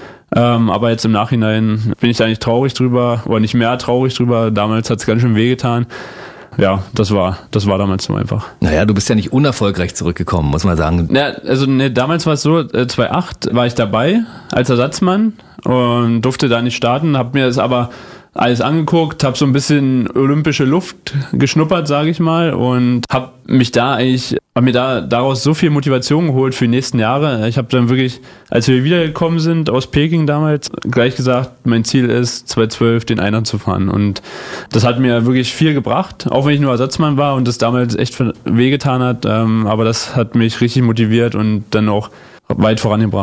Speaker 8: Ähm, aber jetzt im Nachhinein bin ich da nicht traurig drüber, oder nicht mehr traurig drüber. Damals hat es ganz schön wehgetan. Ja, das war, das war damals so einfach.
Speaker 2: Naja, du bist ja nicht unerfolgreich zurückgekommen, muss man sagen.
Speaker 8: Ja, also ne, damals war es so, äh, zweitausendacht war ich dabei als Ersatzmann und durfte da nicht starten, habe mir das aber alles angeguckt, habe so ein bisschen olympische Luft geschnuppert, sage ich mal, und habe mich da eigentlich, habe mir da daraus so viel Motivation geholt für die nächsten Jahre. Ich habe dann wirklich, als wir wiedergekommen sind aus Peking damals, gleich gesagt, mein Ziel ist, zweitausendzwölf den Einern zu fahren. Und das hat mir wirklich viel gebracht, auch wenn ich nur Ersatzmann war und das damals echt wehgetan hat, ähm, aber das hat mich richtig motiviert und dann auch weit vorangebracht.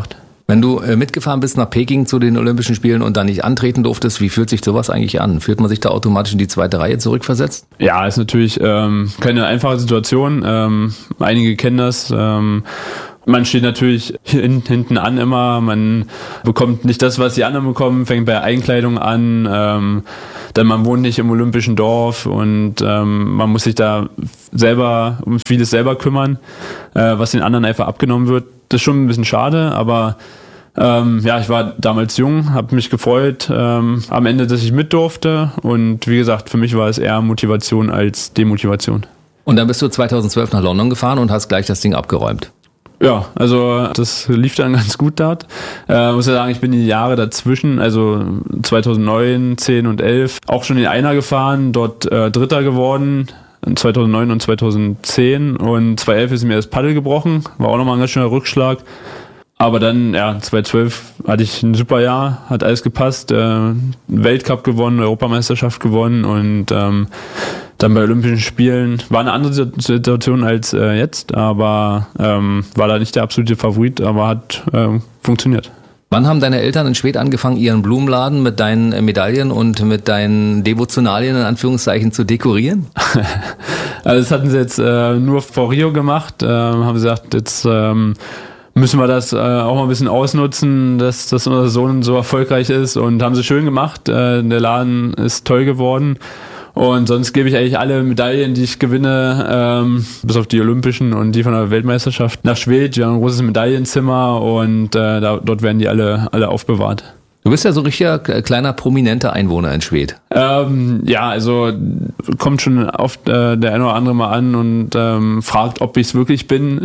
Speaker 2: Wenn du äh, mitgefahren bist nach Peking zu den Olympischen Spielen und da nicht antreten durftest, wie fühlt sich sowas eigentlich an? Fühlt man sich da automatisch in die zweite Reihe zurückversetzt?
Speaker 8: Ja, ist natürlich ähm, keine einfache Situation. Ähm, einige kennen das. Ähm, man steht natürlich hin, hinten an immer. Man bekommt nicht das, was die anderen bekommen. Fängt bei Einkleidung an. Ähm, dann man wohnt nicht im olympischen Dorf und ähm, man muss sich da selber um vieles selber kümmern, äh, was den anderen einfach abgenommen wird. Das ist schon ein bisschen schade, aber ähm, ja, ich war damals jung, habe mich gefreut ähm, am Ende, dass ich mit durfte und wie gesagt, für mich war es eher Motivation als Demotivation.
Speaker 2: Und dann bist du zweitausendzwölf nach London gefahren und hast gleich das Ding abgeräumt.
Speaker 8: Ja, also das lief dann ganz gut dort. Äh, muss ja sagen, ich bin die Jahre dazwischen, also zweitausendneun, zehn und elf, auch schon in Einer gefahren, dort äh, Dritter geworden. zweitausendneun und zweitausendzehn und zweitausendelf ist mir das Paddel gebrochen, war auch nochmal ein ganz schöner Rückschlag. Aber dann, ja, zweitausendzwölf hatte ich ein super Jahr, hat alles gepasst, äh, Weltcup gewonnen, Europameisterschaft gewonnen und ähm, dann bei Olympischen Spielen war eine andere Situation als äh, jetzt, aber ähm, war da nicht der absolute Favorit, aber hat äh, funktioniert.
Speaker 2: Wann haben deine Eltern in Schwedt angefangen, ihren Blumenladen mit deinen Medaillen und mit deinen Devotionalien in Anführungszeichen zu dekorieren?
Speaker 8: Also das hatten sie jetzt äh, nur vor Rio gemacht, äh, haben gesagt, jetzt ähm, müssen wir das äh, auch mal ein bisschen ausnutzen, dass, dass unser Sohn so erfolgreich ist und haben sie schön gemacht. Äh, der Laden ist toll geworden. Und sonst gebe ich eigentlich alle Medaillen, die ich gewinne, ähm, bis auf die Olympischen und die von der Weltmeisterschaft, nach Schwedt. Wir haben ein großes Medaillenzimmer und äh, da, dort werden die alle, alle aufbewahrt.
Speaker 2: Du bist ja so ein richtiger kleiner prominenter Einwohner in Schwedt.
Speaker 8: Ähm, ja, also kommt schon oft äh, der eine oder andere mal an und ähm, fragt, ob ich es wirklich bin.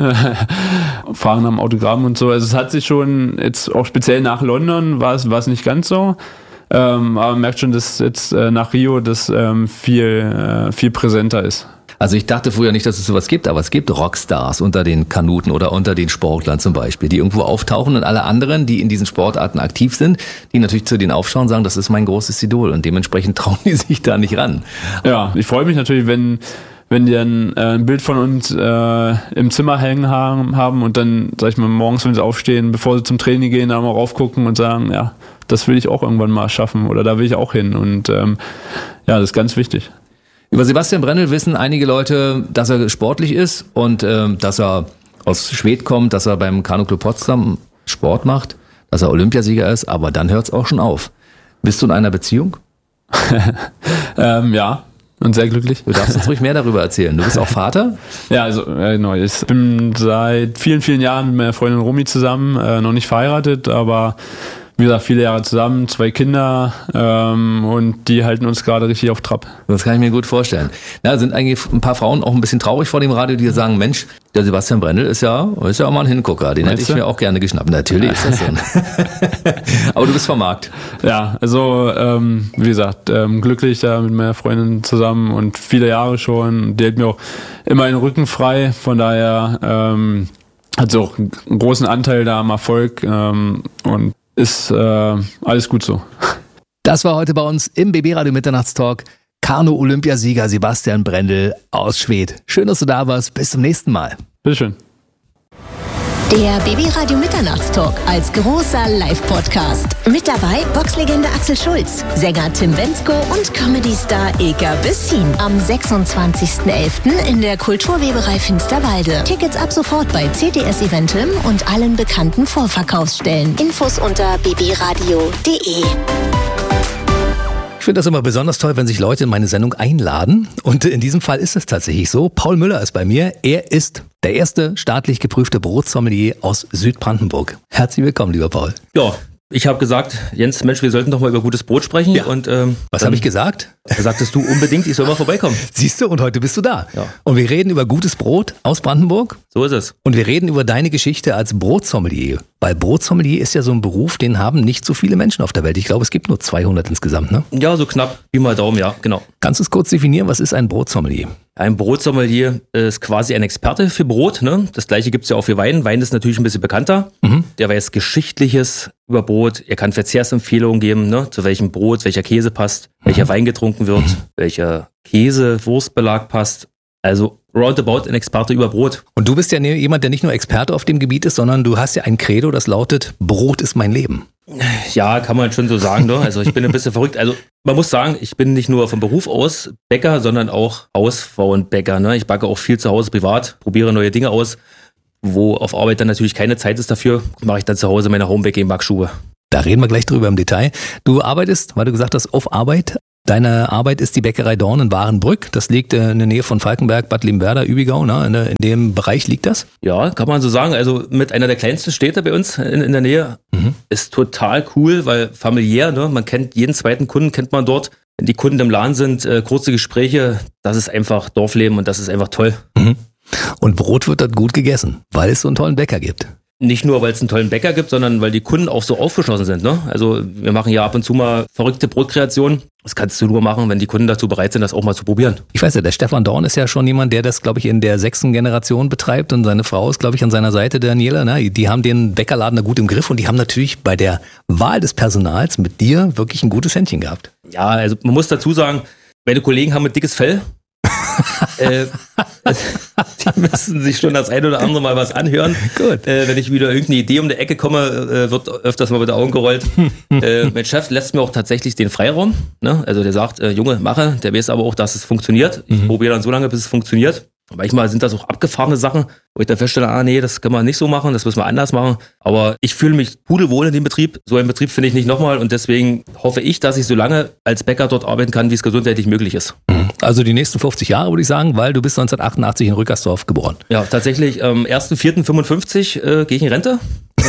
Speaker 8: Fragen am Autogramm und so. Also es hat sich schon, jetzt auch speziell nach London war es, war es nicht ganz so. Ähm, aber man merkt schon, dass jetzt äh, nach Rio das ähm, viel, äh, viel präsenter ist.
Speaker 2: Also ich dachte früher nicht, dass es sowas gibt, aber es gibt Rockstars unter den Kanuten oder unter den Sportlern zum Beispiel, die irgendwo auftauchen und alle anderen, die in diesen Sportarten aktiv sind, die natürlich zu denen aufschauen und sagen, das ist mein großes Idol und dementsprechend trauen die sich da nicht ran.
Speaker 8: Ja, ich freue mich natürlich, wenn wenn die dann äh, ein Bild von uns äh, im Zimmer hängen haben, haben und dann, sag ich mal, morgens, wenn sie aufstehen, bevor sie zum Training gehen, da mal raufgucken und sagen, ja, das will ich auch irgendwann mal schaffen oder da will ich auch hin und ähm, ja, das ist ganz wichtig.
Speaker 2: Über Sebastian Brendel wissen einige Leute, dass er sportlich ist und äh, dass er aus Schwedt kommt, dass er beim Kanu-Club Potsdam Sport macht, dass er Olympiasieger ist, aber dann hört es auch schon auf. Bist du in einer Beziehung?
Speaker 8: ähm, ja. Und sehr glücklich.
Speaker 2: Du darfst uns ruhig mehr darüber erzählen. Du bist auch Vater?
Speaker 8: Ja, also äh, genau. Ich bin seit vielen, vielen Jahren mit meiner Freundin Romy zusammen, äh, noch nicht verheiratet, aber wie gesagt, viele Jahre zusammen, zwei Kinder ähm, und die halten uns gerade richtig auf Trab.
Speaker 2: Das kann ich mir gut vorstellen. Ja, sind eigentlich ein paar Frauen auch ein bisschen traurig vor dem Radio, die sagen, Mensch, der Sebastian Brendel ist ja, ist ja auch mal ein Hingucker, den Meinst hätte ich du? mir auch gerne geschnappt. Natürlich ist das so. Aber du bist vom Markt.
Speaker 8: Ja, also ähm, wie gesagt, ähm, glücklich da mit meiner Freundin zusammen und viele Jahre schon. Die hält mir auch immer den Rücken frei, von daher ähm, hat sie auch einen großen Anteil da am Erfolg ähm, und ist äh, alles gut so.
Speaker 2: Das war heute bei uns im B B-Radio Mitternachtstalk Kanu-Olympiasieger Sebastian Brendel aus Schwedt. Schön, dass du da warst. Bis zum nächsten Mal.
Speaker 8: Bitteschön.
Speaker 3: Der B B-Radio Mitternachtstalk als großer Live-Podcast. Mit dabei Boxlegende Axel Schulz, Sänger Tim Bendzko und Comedy-Star Eka Bessin. Am sechsundzwanzigsten elften in der Kulturweberei Finsterwalde. Tickets ab sofort bei C T S Eventim und allen bekannten Vorverkaufsstellen. Infos unter b b radio punkt d e.
Speaker 2: Ich finde das immer besonders toll, wenn sich Leute in meine Sendung einladen. Und in diesem Fall ist es tatsächlich so. Paul Müller ist bei mir. Er ist der erste staatlich geprüfte Brotsommelier aus Südbrandenburg. Herzlich willkommen, lieber Paul.
Speaker 9: Ja, ich habe gesagt, Jens, Mensch, wir sollten doch mal über gutes Brot sprechen.
Speaker 2: Ja.
Speaker 9: Und, ähm,
Speaker 2: was habe ich gesagt?
Speaker 9: Da sagtest du unbedingt, ich soll mal vorbeikommen.
Speaker 2: Siehst du, und heute bist du da.
Speaker 9: Ja.
Speaker 2: Und wir reden über gutes Brot aus Brandenburg.
Speaker 9: So ist es.
Speaker 2: Und wir reden über deine Geschichte als Brotsommelier. Weil Brotsommelier ist ja so ein Beruf, den haben nicht so viele Menschen auf der Welt. Ich glaube, es gibt nur zweihundert insgesamt, ne?
Speaker 9: Ja, so knapp, wie mal Daumen, ja, genau.
Speaker 2: Kannst du es kurz definieren, was ist ein Brotsommelier?
Speaker 9: Ein Brotsommelier ist quasi ein Experte für Brot, ne? Das gleiche gibt's ja auch für Wein. Wein ist natürlich ein bisschen bekannter. Mhm. Der weiß Geschichtliches über Brot. Er kann Verzehrsempfehlungen geben, ne? Zu welchem Brot, welcher Käse passt, mhm. welcher Wein getrunken wird, mhm. welcher Käse, Wurstbelag passt. Also roundabout ein Experte über Brot.
Speaker 2: Und du bist ja jemand, der nicht nur Experte auf dem Gebiet ist, sondern du hast ja ein Credo, das lautet, Brot ist mein Leben.
Speaker 9: Ja, kann man schon so sagen. Ne? Also ich bin ein bisschen verrückt. Also man muss sagen, ich bin nicht nur vom Beruf aus Bäcker, sondern auch Hausfrauenbäcker. Ne? Ich backe auch viel zu Hause privat, probiere neue Dinge aus. Wo auf Arbeit dann natürlich keine Zeit ist dafür, mache ich dann zu Hause meine Homebaking-Backschuhe.
Speaker 2: Da reden wir gleich drüber im Detail. Du arbeitest, weil du gesagt hast, auf Arbeit. Deine Arbeit ist die Bäckerei Dorn in Warenbrück. Das liegt in der Nähe von Falkenberg, Bad Liebenwerda, Übigau. Ne? In, der, in dem Bereich liegt das?
Speaker 9: Ja, kann man so sagen. Also mit einer der kleinsten Städte bei uns in, in der Nähe. Mhm. Ist total cool, weil familiär, ne? Man kennt jeden zweiten Kunden, kennt man dort. Wenn die Kunden im Laden sind, äh, kurze Gespräche, das ist einfach Dorfleben und das ist einfach toll.
Speaker 2: Mhm. Und Brot wird dort gut gegessen, weil es so einen tollen Bäcker gibt.
Speaker 9: Nicht nur, weil es einen tollen Bäcker gibt, sondern weil die Kunden auch so aufgeschlossen sind. Ne? Also wir machen ja ab und zu mal verrückte Brotkreationen. Das kannst du nur machen, wenn die Kunden dazu bereit sind, das auch mal zu probieren.
Speaker 2: Ich weiß ja, der Stefan Dorn ist ja schon jemand, der das, glaube ich, in der sechsten Generation betreibt und seine Frau ist, glaube ich, an seiner Seite, Daniela. Ne? Die haben den Bäckerladen da gut im Griff und die haben natürlich bei der Wahl des Personals mit dir wirklich ein gutes Händchen gehabt.
Speaker 9: Ja, also man muss dazu sagen, meine Kollegen haben ein dickes Fell. äh, die müssen sich schon das ein oder andere Mal was anhören. Gut. Äh, wenn ich wieder irgendeine Idee um die Ecke komme, äh, wird öfters mal mit den Augen gerollt. äh, mein Chef lässt mir auch tatsächlich den Freiraum. Ne? Also der sagt, äh, Junge, mache. Der weiß aber auch, dass es funktioniert. Ich mhm. probiere dann so lange, bis es funktioniert. Manchmal sind das auch abgefahrene Sachen, wo ich dann feststelle, ah nee, das kann man nicht so machen, das müssen wir anders machen. Aber ich fühle mich pudelwohl in dem Betrieb. So einen Betrieb finde ich nicht nochmal und deswegen hoffe ich, dass ich so lange als Bäcker dort arbeiten kann, wie es gesundheitlich möglich ist.
Speaker 2: Also die nächsten fünfzig Jahre würde ich sagen, weil du bist neunzehnhundertachtundachtzig in Rückersdorf geboren.
Speaker 9: Ja, tatsächlich am ersten vierten fünfundfünfzig äh, gehe ich in Rente.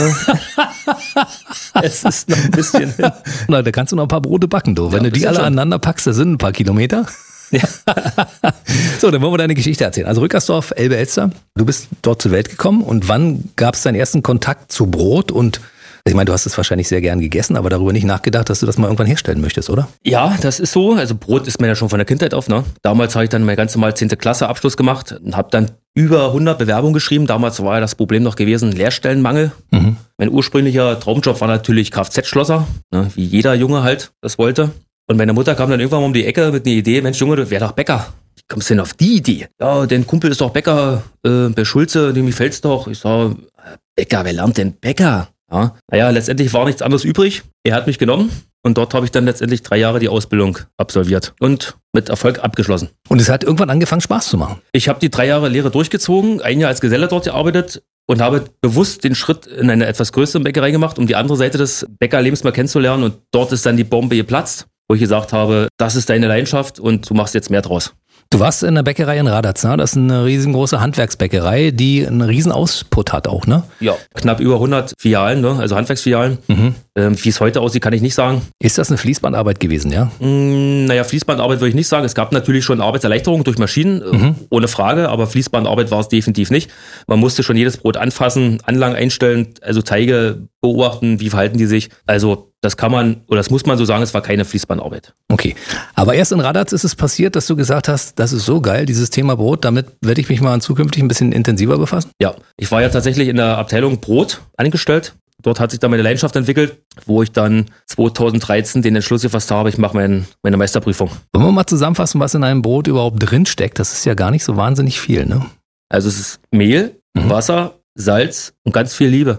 Speaker 9: Es ist noch ein bisschen hin.
Speaker 2: Na, da kannst du noch ein paar Brote backen, du. Wenn ja, du die alle schon aneinander packst, da sind ein paar Kilometer. Ja. So, dann wollen wir deine Geschichte erzählen. Also Rückersdorf, Elbe-Elster, du bist dort zur Welt gekommen und wann gab es deinen ersten Kontakt zu Brot? Und ich meine, du hast es wahrscheinlich sehr gern gegessen, aber darüber nicht nachgedacht, dass du das mal irgendwann herstellen möchtest, oder?
Speaker 9: Ja, das ist so. Also Brot ist mir ja schon von der Kindheit auf. Ne? Damals habe ich dann meine ganz normal zehnte Klasse Abschluss gemacht und habe dann über hundert Bewerbungen geschrieben. Damals war ja das Problem noch gewesen, Lehrstellenmangel. Mhm. Mein ursprünglicher Traumjob war natürlich Kfz-Schlosser, ne? Wie jeder Junge halt das wollte. Und meine Mutter kam dann irgendwann mal um die Ecke mit einer Idee, Mensch Junge, du wär doch Bäcker. Wie kommst du denn auf die Idee? Ja, dein Kumpel ist doch Bäcker, äh, bei Schulze, dem gefällt's doch. Ich sag, Bäcker, wer lernt denn Bäcker? Ja, naja, letztendlich war nichts anderes übrig. Er hat mich genommen und dort habe ich dann letztendlich drei Jahre die Ausbildung absolviert und mit Erfolg abgeschlossen.
Speaker 2: Und es hat irgendwann angefangen Spaß zu machen?
Speaker 9: Ich habe die drei Jahre Lehre durchgezogen, ein Jahr als Geselle dort gearbeitet und habe bewusst den Schritt in eine etwas größere Bäckerei gemacht, um die andere Seite des Bäckerlebens mal kennenzulernen und dort ist dann die Bombe geplatzt, wo ich gesagt habe, das ist deine Leidenschaft und du machst jetzt mehr draus.
Speaker 2: Du warst in der Bäckerei in Radatz, ne? Das ist eine riesengroße Handwerksbäckerei, die einen riesen Ausput hat auch, ne?
Speaker 9: Ja, knapp über hundert Filialen, ne? Also Handwerksfilialen. Mhm. Ähm, wie es heute aussieht, kann ich nicht sagen.
Speaker 2: Ist das eine Fließbandarbeit gewesen, ja?
Speaker 9: Mm, naja, Fließbandarbeit würde ich nicht sagen. Es gab natürlich schon Arbeitserleichterungen durch Maschinen, mhm. ohne Frage, aber Fließbandarbeit war es definitiv nicht. Man musste schon jedes Brot anfassen, Anlagen einstellen, also Teige beobachten, wie verhalten die sich. Also das kann man, oder das muss man so sagen, es war keine Fließbandarbeit.
Speaker 2: Okay, aber erst in Radatz ist es passiert, dass du gesagt hast, das ist so geil, dieses Thema Brot, damit werde ich mich mal zukünftig ein bisschen intensiver befassen?
Speaker 9: Ja, ich war ja tatsächlich in der Abteilung Brot angestellt. Dort hat sich dann meine Leidenschaft entwickelt, wo ich dann zweitausenddreizehn den Entschluss gefasst habe, ich mache mein, meine Meisterprüfung.
Speaker 2: Wollen wir mal zusammenfassen, was in einem Brot überhaupt drin steckt? Das ist ja gar nicht so wahnsinnig viel, ne?
Speaker 9: Also es ist Mehl, mhm. Wasser, Salz und ganz viel Liebe.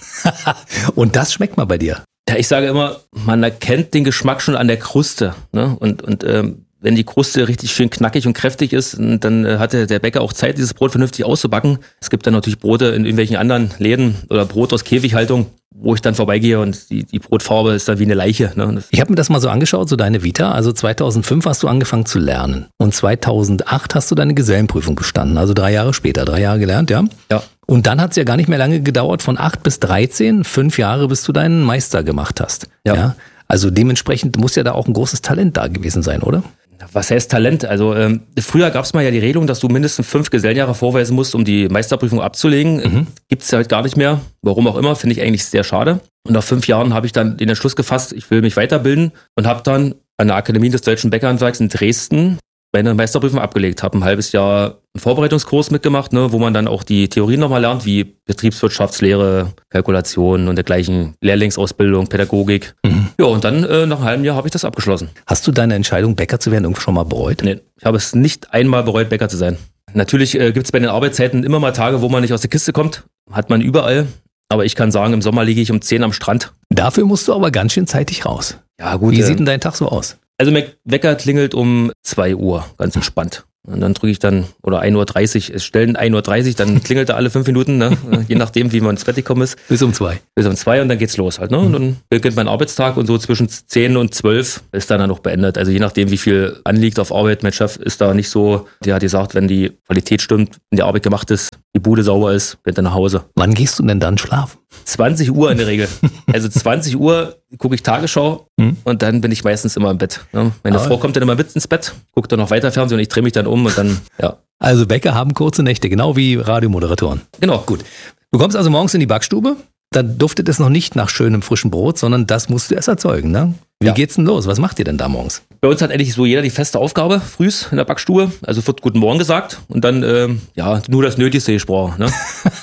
Speaker 2: Und das schmeckt mal bei dir?
Speaker 9: Ja, ich sage immer, man erkennt den Geschmack schon an der Kruste. Ne? Und, und ähm, wenn die Kruste richtig schön knackig und kräftig ist, dann äh, hatte der Bäcker auch Zeit, dieses Brot vernünftig auszubacken. Es gibt dann natürlich Brote in irgendwelchen anderen Läden oder Brot aus Käfighaltung, wo ich dann vorbeigehe und die, die Brotfarbe ist dann wie eine Leiche. Ne?
Speaker 2: Ich habe mir das mal so angeschaut, so deine Vita. Also zweitausendfünf hast du angefangen zu lernen und zweitausendacht hast du deine Gesellenprüfung bestanden. Also drei Jahre später, drei Jahre gelernt, ja?
Speaker 9: Ja.
Speaker 2: Und dann hat es ja gar nicht mehr lange gedauert, von acht bis dreizehn, fünf Jahre, bis du deinen Meister gemacht hast. Ja. ja? Also dementsprechend muss ja da auch ein großes Talent da gewesen sein, oder?
Speaker 9: Was heißt Talent? Also ähm, früher gab es mal ja die Regelung, dass du mindestens fünf Gesellenjahre vorweisen musst, um die Meisterprüfung abzulegen. Mhm. Gibt es ja heute gar nicht mehr. Warum auch immer, finde ich eigentlich sehr schade. Und nach fünf Jahren habe ich dann den Entschluss gefasst, ich will mich weiterbilden und habe dann an der Akademie des Deutschen Bäckerhandwerks in Dresden meine Meisterprüfung abgelegt. Habe ein halbes Jahr einen Vorbereitungskurs mitgemacht, ne, wo man dann auch die Theorien nochmal lernt, wie Betriebswirtschaftslehre, Kalkulation und dergleichen, Lehrlingsausbildung, Pädagogik. Mhm. Ja, und dann äh, nach einem halben Jahr habe ich das abgeschlossen.
Speaker 2: Hast du deine Entscheidung, Bäcker zu werden, irgendwo schon mal bereut?
Speaker 9: Nee, ich habe es nicht einmal bereut, Bäcker zu sein. Natürlich äh, gibt es bei den Arbeitszeiten immer mal Tage, wo man nicht aus der Kiste kommt. Hat man überall. Aber ich kann sagen, im Sommer liege ich um zehn am Strand.
Speaker 2: Dafür musst du aber ganz schön zeitig raus.
Speaker 9: Ja, gut.
Speaker 2: Wie
Speaker 9: äh,
Speaker 2: sieht denn dein Tag so aus?
Speaker 9: Also mein Wecker klingelt um zwei Uhr, ganz entspannt. Und dann drücke ich dann, oder ein Uhr dreißig, es stellen ein Uhr dreißig, dann klingelt er alle fünf Minuten, ne? Je nachdem, wie man ins Bett gekommen ist.
Speaker 2: Bis um zwei.
Speaker 9: Bis um zwei und dann geht's los halt. Ne? Und dann beginnt mein Arbeitstag und so zwischen zehn und zwölf ist dann dann noch beendet. Also je nachdem, wie viel anliegt auf Arbeit. Mein Chef ist da nicht so, der hat gesagt, wenn die Qualität stimmt, wenn die Arbeit gemacht ist, die Bude sauber ist, geht er nach Hause.
Speaker 2: Wann gehst du denn dann schlafen?
Speaker 9: zwanzig Uhr in der Regel. Also zwanzig Uhr gucke ich Tagesschau
Speaker 2: Hm.
Speaker 9: und dann bin ich meistens immer im Bett. Ne? Meine
Speaker 2: Aber-
Speaker 9: Frau kommt dann immer mit ins Bett, guckt dann noch weiter Fernsehen und ich drehe mich dann um und dann, ja.
Speaker 2: Also Bäcker haben kurze Nächte, genau wie Radiomoderatoren.
Speaker 9: Genau.
Speaker 2: Gut. Du kommst also morgens in die Backstube, dann duftet es noch nicht nach schönem frischen Brot, sondern das musst du erst erzeugen, ne? Wie
Speaker 9: Ja.
Speaker 2: geht's denn los? Was macht ihr denn da morgens?
Speaker 9: Bei uns hat eigentlich so jeder die feste Aufgabe, frühs in der Backstube. Also wird Guten Morgen gesagt und dann, ähm, ja, nur das Nötigste gesprochen. Ne?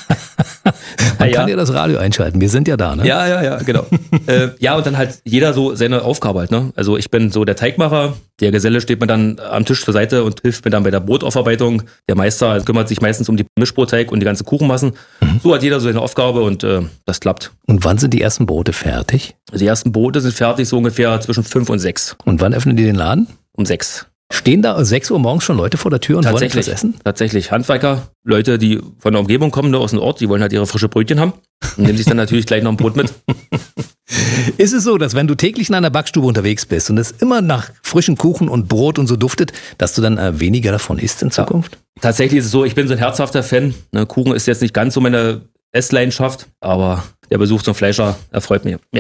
Speaker 2: Man
Speaker 9: ja,
Speaker 2: kann
Speaker 9: ja.
Speaker 2: ja das Radio einschalten, wir sind ja da, ne?
Speaker 9: Ja, ja, ja, genau. äh, ja, und dann halt jeder so seine Aufgabe halt. Ne? Also ich bin so der Teigmacher, der Geselle steht mir dann am Tisch zur Seite und hilft mir dann bei der Brotaufarbeitung. Der Meister kümmert sich meistens um die Mischbrotteig und die ganzen Kuchenmassen.
Speaker 2: Mhm.
Speaker 9: So hat jeder so seine Aufgabe und äh, das klappt.
Speaker 2: Und wann sind die ersten Brote fertig?
Speaker 9: Also die ersten Brote sind fertig so ungefähr zwischen fünf und sechs.
Speaker 2: Und wann öffnen die den Laden?
Speaker 9: Um sechs.
Speaker 2: Stehen da sechs Uhr morgens schon Leute vor der Tür und wollen
Speaker 9: Tatsächlich,
Speaker 2: etwas essen?
Speaker 9: tatsächlich. Handwerker, Leute, die von der Umgebung kommen, ne, aus dem Ort, die wollen halt ihre frische Brötchen haben und nehmen sich dann natürlich gleich noch ein Brot mit.
Speaker 2: Ist es so, dass wenn du täglich in einer Backstube unterwegs bist und es immer nach frischen Kuchen und Brot und so duftet, dass du dann äh, weniger davon isst in Zukunft?
Speaker 9: Tatsächlich ist es so, ich bin so ein herzhafter Fan. Ne, Kuchen ist jetzt nicht ganz so meine Essleidenschaft, aber der Besuch zum Fleischer erfreut mich. Ja.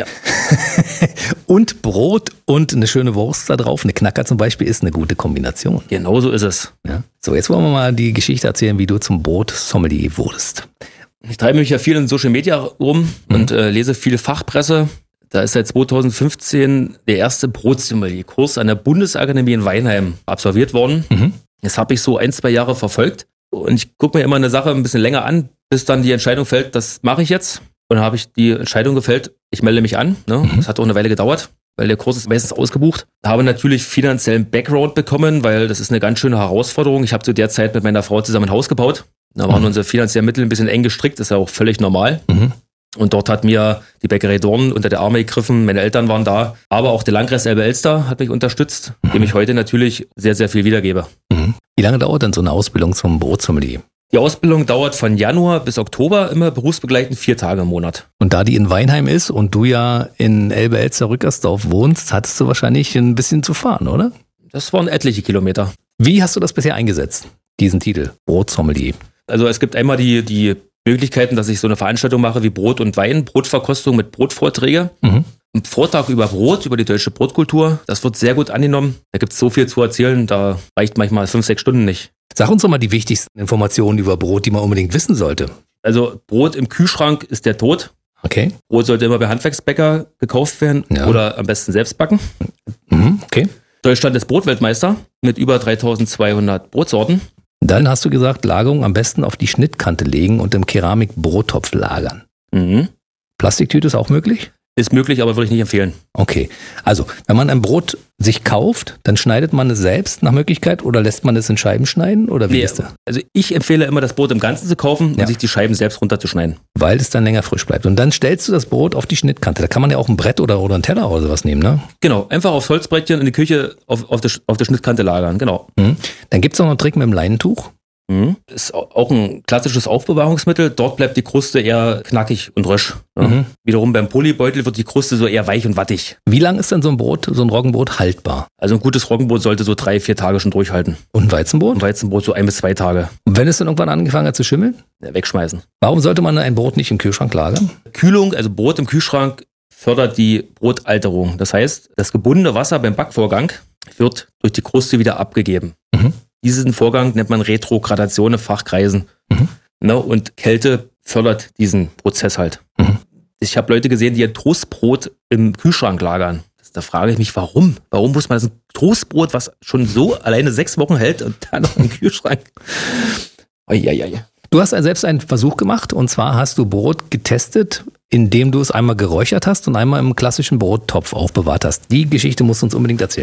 Speaker 2: Und Brot und eine schöne Wurst da drauf, eine Knacker zum Beispiel, ist eine gute Kombination.
Speaker 9: Genau so ist es.
Speaker 2: Ja. So, jetzt wollen wir mal die Geschichte erzählen, wie du zum Brotsommelier wurdest.
Speaker 9: Ich treibe mich ja viel in Social Media rum
Speaker 2: Mhm.
Speaker 9: und äh, lese viel Fachpresse. Da ist seit zweitausendfünfzehn der erste Brotsommelier-Kurs an der Bundesakademie in Weinheim absolviert worden.
Speaker 2: Mhm.
Speaker 9: Das habe ich so ein, zwei Jahre verfolgt. Und ich gucke mir immer eine Sache ein bisschen länger an, bis dann die Entscheidung fällt, das mache ich jetzt. Und dann habe ich die Entscheidung gefällt, ich melde mich an. Ne?
Speaker 2: Mhm.
Speaker 9: Das hat auch eine Weile gedauert, weil der Kurs ist meistens ausgebucht. Habe natürlich finanziellen Background bekommen, weil das ist eine ganz schöne Herausforderung. Ich habe zu der Zeit mit meiner Frau zusammen ein Haus gebaut. Da waren
Speaker 2: Mhm.
Speaker 9: unsere finanziellen Mittel ein bisschen eng gestrickt, ist ja auch völlig normal.
Speaker 2: Mhm.
Speaker 9: Und dort hat mir die Bäckerei Dorn unter der Arme gegriffen, meine Eltern waren da, aber auch der Landkreis Elbe-Elster hat mich unterstützt, dem ich heute natürlich sehr, sehr viel wiedergebe.
Speaker 2: Mhm. Wie lange dauert denn so eine Ausbildung zum Brotsommelier?
Speaker 9: Die Ausbildung dauert von Januar bis Oktober, immer berufsbegleitend vier Tage im Monat.
Speaker 2: Und da die in Weinheim ist und du ja in Elbe-Elster-Rückersdorf wohnst, hattest du wahrscheinlich ein bisschen zu fahren, oder?
Speaker 9: Das waren etliche Kilometer.
Speaker 2: Wie hast du das bisher eingesetzt, diesen Titel, Brotsommelier?
Speaker 9: Also es gibt einmal die, die Möglichkeiten, dass ich so eine Veranstaltung mache wie Brot und Wein, Brotverkostung mit Brotvorträge.
Speaker 2: Mhm.
Speaker 9: Ein Vortrag über Brot, über die deutsche Brotkultur. Das wird sehr gut angenommen. Da gibt es so viel zu erzählen, da reicht manchmal fünf, sechs Stunden nicht.
Speaker 2: Sag uns doch mal die wichtigsten Informationen über Brot, die man unbedingt wissen sollte.
Speaker 9: Also Brot im Kühlschrank ist der Tod.
Speaker 2: Okay.
Speaker 9: Brot sollte immer bei Handwerksbäcker gekauft werden
Speaker 2: Ja.
Speaker 9: oder am besten selbst backen.
Speaker 2: Mhm. Okay.
Speaker 9: Deutschland ist Brotweltmeister mit über dreitausendzweihundert Brotsorten.
Speaker 2: Dann hast du gesagt, Lagerung am besten auf die Schnittkante legen und im Keramik-Brottopf lagern.
Speaker 9: Mhm.
Speaker 2: Plastiktüte ist auch möglich?
Speaker 9: Ist möglich, aber würde ich nicht empfehlen.
Speaker 2: Okay. Also, wenn man ein Brot sich kauft, dann schneidet man es selbst nach Möglichkeit oder lässt man es in Scheiben schneiden? Oder wie
Speaker 9: Nee,
Speaker 2: ist das?
Speaker 9: also ich empfehle immer, das Brot im Ganzen zu kaufen und
Speaker 2: Ja.
Speaker 9: sich die Scheiben selbst runterzuschneiden.
Speaker 2: Weil es dann länger frisch bleibt. Und dann stellst du das Brot auf die Schnittkante. Da kann man ja auch ein Brett oder, oder einen Teller oder sowas nehmen, ne?
Speaker 9: Genau, einfach aufs Holzbrettchen in die Küche auf, auf, der, auf der Schnittkante lagern, genau.
Speaker 2: Mhm. Dann gibt es auch noch einen Trick mit dem Leinentuch.
Speaker 9: Mhm. Ist au- auch ein klassisches Aufbewahrungsmittel. Dort bleibt die Kruste eher knackig und rösch. Ja.
Speaker 2: Mhm.
Speaker 9: Wiederum beim Polybeutel wird die Kruste so eher weich und wattig.
Speaker 2: Wie lang ist denn so ein Brot, so ein Roggenbrot haltbar?
Speaker 9: Also ein gutes Roggenbrot sollte so drei, vier Tage schon durchhalten.
Speaker 2: Und ein Weizenbrot?
Speaker 9: Ein Weizenbrot so ein bis zwei Tage.
Speaker 2: Und wenn es dann irgendwann angefangen hat zu schimmeln?
Speaker 9: Ja, wegschmeißen.
Speaker 2: Warum sollte man ein Brot nicht im Kühlschrank lagern?
Speaker 9: Kühlung, also Brot im Kühlschrank, fördert die Brotalterung. Das heißt, das gebundene Wasser beim Backvorgang wird durch die Kruste wieder abgegeben.
Speaker 2: Mhm.
Speaker 9: Diesen Vorgang nennt man Retrogradation in Fachkreisen.
Speaker 2: Mhm.
Speaker 9: Ne, und Kälte fördert diesen Prozess halt.
Speaker 2: Mhm.
Speaker 9: Ich habe Leute gesehen, die ein Toastbrot im Kühlschrank lagern. Da frage ich mich, warum? Warum muss man das ein Toastbrot, was schon so alleine sechs Wochen hält und dann noch im Kühlschrank? Eieiei.
Speaker 2: Du hast selbst einen Versuch gemacht und zwar hast du Brot getestet, indem du es einmal geräuchert hast und einmal im klassischen Brottopf aufbewahrt hast. Die Geschichte musst du uns unbedingt erzählen.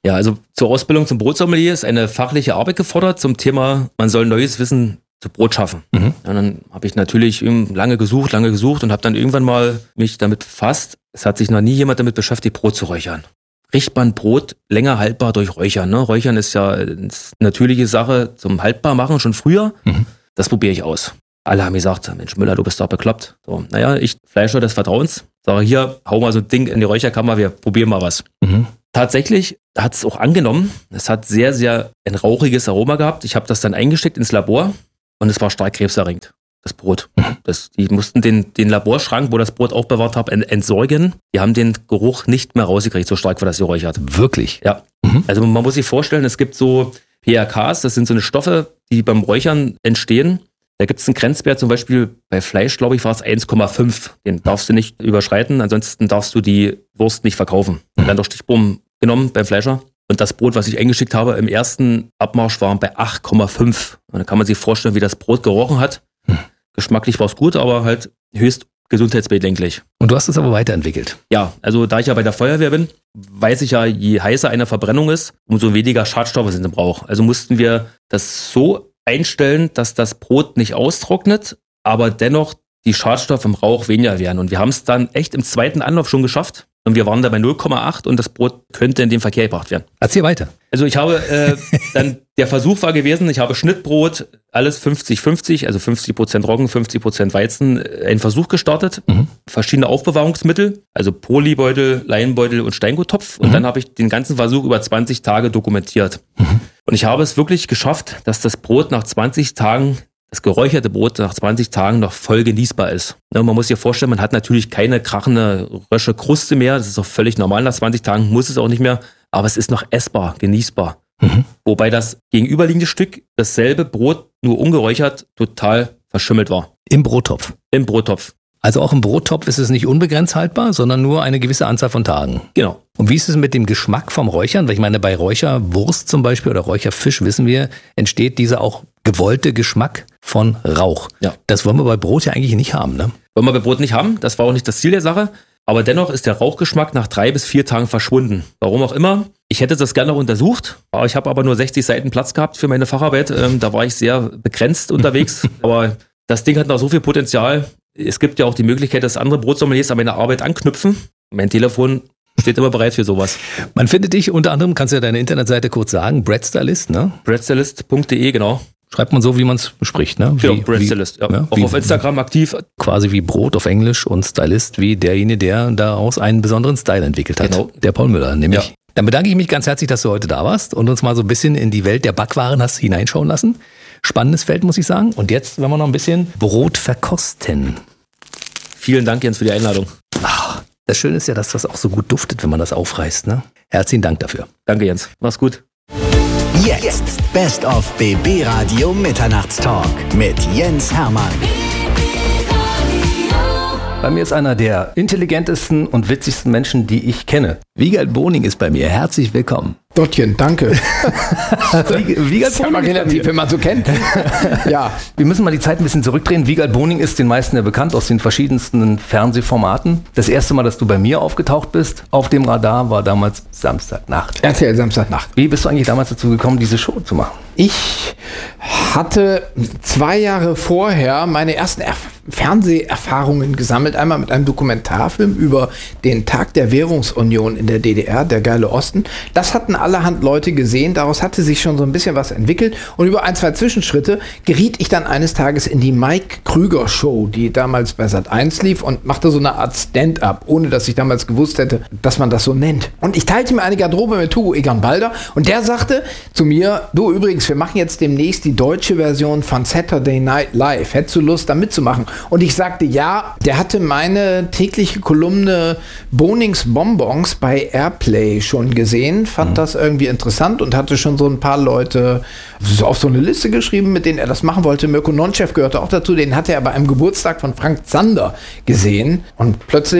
Speaker 9: Ja, also zur Ausbildung zum Brotsommelier ist eine fachliche Arbeit gefordert zum Thema, man soll neues Wissen zu Brot schaffen. Mhm. Ja, dann habe ich natürlich lange gesucht, lange gesucht und habe dann irgendwann mal mich damit befasst. Es hat sich noch nie jemand damit beschäftigt, Brot zu räuchern. Riecht man Brot länger haltbar durch Räuchern. Ne? Räuchern ist ja eine natürliche Sache zum Haltbarmachen schon früher. Mhm. Das probiere ich aus. Alle haben gesagt, Mensch Müller, du bist doch bekloppt. So, naja, ich, Fleischer des Vertrauens, sage hier, hau mal so ein Ding in die Räucherkammer, wir probieren mal was. Mhm. Tatsächlich hat es auch angenommen. Es hat sehr, sehr ein rauchiges Aroma gehabt. Ich habe das dann eingesteckt ins Labor und es war stark krebserregend, das Brot. Mhm. Das, die mussten den, den Laborschrank, wo das Brot aufbewahrt habe, entsorgen. Die haben den Geruch nicht mehr rausgekriegt, so stark war das geräuchert.
Speaker 2: Wirklich?
Speaker 9: Ja. Mhm. Also man muss sich vorstellen, es gibt so P R Ks, das sind so eine Stoffe, die beim Räuchern entstehen. Da gibt es einen Grenzwert, zum Beispiel bei Fleisch, glaube ich, war es eins Komma fünf. Den darfst du nicht überschreiten, ansonsten darfst du die Wurst nicht verkaufen. Mhm. Dann durch Stichproben genommen beim Fleischer. Und das Brot, was ich eingeschickt habe, im ersten Abmarsch waren bei acht Komma fünf. Und dann kann man sich vorstellen, wie das Brot gerochen hat. Mhm. Geschmacklich war es gut, aber halt höchst gesundheitsbedenklich.
Speaker 2: Und du hast es aber weiterentwickelt?
Speaker 9: Ja, also da ich ja bei der Feuerwehr bin, weiß ich ja, je heißer eine Verbrennung ist, umso weniger Schadstoffe sind im Rauch. Also mussten wir das so einstellen, dass das Brot nicht austrocknet, aber dennoch die Schadstoffe im Rauch weniger werden. Und wir haben es dann echt im zweiten Anlauf schon geschafft. Und wir waren da bei null Komma acht und das Brot könnte in den Verkehr gebracht werden.
Speaker 2: Erzähl weiter.
Speaker 9: Also ich habe, äh, dann, der Versuch war gewesen, ich habe Schnittbrot, alles fünfzig fünfzig, also fünfzig Prozent Roggen, fünfzig Prozent Weizen, einen Versuch gestartet. Mhm. Verschiedene Aufbewahrungsmittel, also Polybeutel, Leinbeutel und Steinguttopf. Und mhm. dann habe ich den ganzen Versuch über zwanzig Tage dokumentiert. Mhm. Und ich habe es wirklich geschafft, dass das Brot nach zwanzig Tagen, das geräucherte Brot nach zwanzig Tagen noch voll genießbar ist. Ja, man muss sich vorstellen, man hat natürlich keine krachende, rösche Kruste mehr. Das ist auch völlig normal. Nach zwanzig Tagen muss es auch nicht mehr. Aber es ist noch essbar, genießbar. Mhm. Wobei das gegenüberliegende Stück, dasselbe Brot, nur ungeräuchert, total verschimmelt war.
Speaker 2: Im Brottopf?
Speaker 9: Im Brottopf.
Speaker 2: Also auch im Brottopf ist es nicht unbegrenzt haltbar, sondern nur eine gewisse Anzahl von Tagen.
Speaker 9: Genau.
Speaker 2: Und wie ist es mit dem Geschmack vom Räuchern? Weil ich meine, bei Räucherwurst zum Beispiel oder Räucherfisch, wissen wir, entsteht dieser auch gewollte Geschmack von Rauch.
Speaker 9: Ja.
Speaker 2: Das wollen wir bei Brot ja eigentlich nicht haben, ne?
Speaker 9: Wollen wir bei Brot nicht haben. Das war auch nicht das Ziel der Sache. Aber dennoch ist der Rauchgeschmack nach drei bis vier Tagen verschwunden. Warum auch immer. Ich hätte das gerne noch untersucht. Ich habe aber nur sechzig Seiten Platz gehabt für meine Facharbeit. Da war ich sehr begrenzt unterwegs. Aber das Ding hat noch so viel Potenzial. Es gibt ja auch die Möglichkeit, dass andere Brotsommeliers an meine Arbeit anknüpfen. Mein Telefon steht immer bereit für sowas.
Speaker 2: Man findet dich unter anderem, kannst du ja deine Internetseite kurz sagen, Breadstylist, ne?
Speaker 9: breadstylist punkt de, genau.
Speaker 2: Schreibt man so, wie man es spricht, ne?
Speaker 9: Genau, Breadstylist, ja. ja. Auch wie, auf Instagram aktiv.
Speaker 2: Quasi wie Brot auf Englisch und Stylist wie derjenige, der daraus einen besonderen Style entwickelt hat. Genau. Der Paul Müller, nämlich. Ja. Dann bedanke ich mich ganz herzlich, dass du heute da warst und uns mal so ein bisschen in die Welt der Backwaren hast hineinschauen lassen. Spannendes Feld, muss ich sagen. Und jetzt werden wir noch ein bisschen Brot verkosten.
Speaker 9: Vielen Dank, Jens, für die Einladung.
Speaker 2: Ach, das Schöne ist ja, dass das auch so gut duftet, wenn man das aufreißt, ne? Herzlichen Dank dafür.
Speaker 9: Danke, Jens. Mach's gut.
Speaker 4: Jetzt Best of B B Radio Mitternachtstalk mit Jens Hermann.
Speaker 2: Bei mir ist einer der intelligentesten und witzigsten Menschen, die ich kenne. Wiegald Boning ist bei mir. Herzlich willkommen.
Speaker 10: Dottchen, danke.
Speaker 2: Wiegald
Speaker 10: Boning ist relativ, wenn man so kennt. Ja.
Speaker 2: Wir müssen mal die Zeit ein bisschen zurückdrehen. Wiegald Boning ist den meisten ja bekannt aus den verschiedensten Fernsehformaten. Das erste Mal, dass du bei mir aufgetaucht bist auf dem Radar, war damals Samstagnacht.
Speaker 10: R T L Samstagnacht.
Speaker 2: Wie bist du eigentlich damals dazu gekommen, diese Show zu machen?
Speaker 10: Ich hatte zwei Jahre vorher meine ersten Erf- Fernseherfahrungen gesammelt. Einmal mit einem Dokumentarfilm über den Tag der Währungsunion in der D D R, der geile Osten. Das hatten allerhand Leute gesehen. Daraus hatte sich schon so ein bisschen was entwickelt. Und über ein, zwei Zwischenschritte geriet ich dann eines Tages in die Mike Krüger Show, die damals bei Sat eins lief und machte so eine Art Stand-up, ohne dass ich damals gewusst hätte, dass man das so nennt. Und ich teilte mir eine Garderobe mit Hugo Egon Balder und der sagte zu mir, du übrigens, wir machen jetzt demnächst die deutsche Version von Saturday Night Live. Hättest du Lust, da mitzumachen? Und ich sagte ja. Der hatte meine tägliche Kolumne Bonings Bonbons bei Airplay schon gesehen, fand mhm. das irgendwie interessant und hatte schon so ein paar Leute auf so eine Liste geschrieben, mit denen er das machen wollte. Mirko Nonchev gehörte auch dazu, den hatte er bei einem Geburtstag von Frank Zander gesehen und plötzlich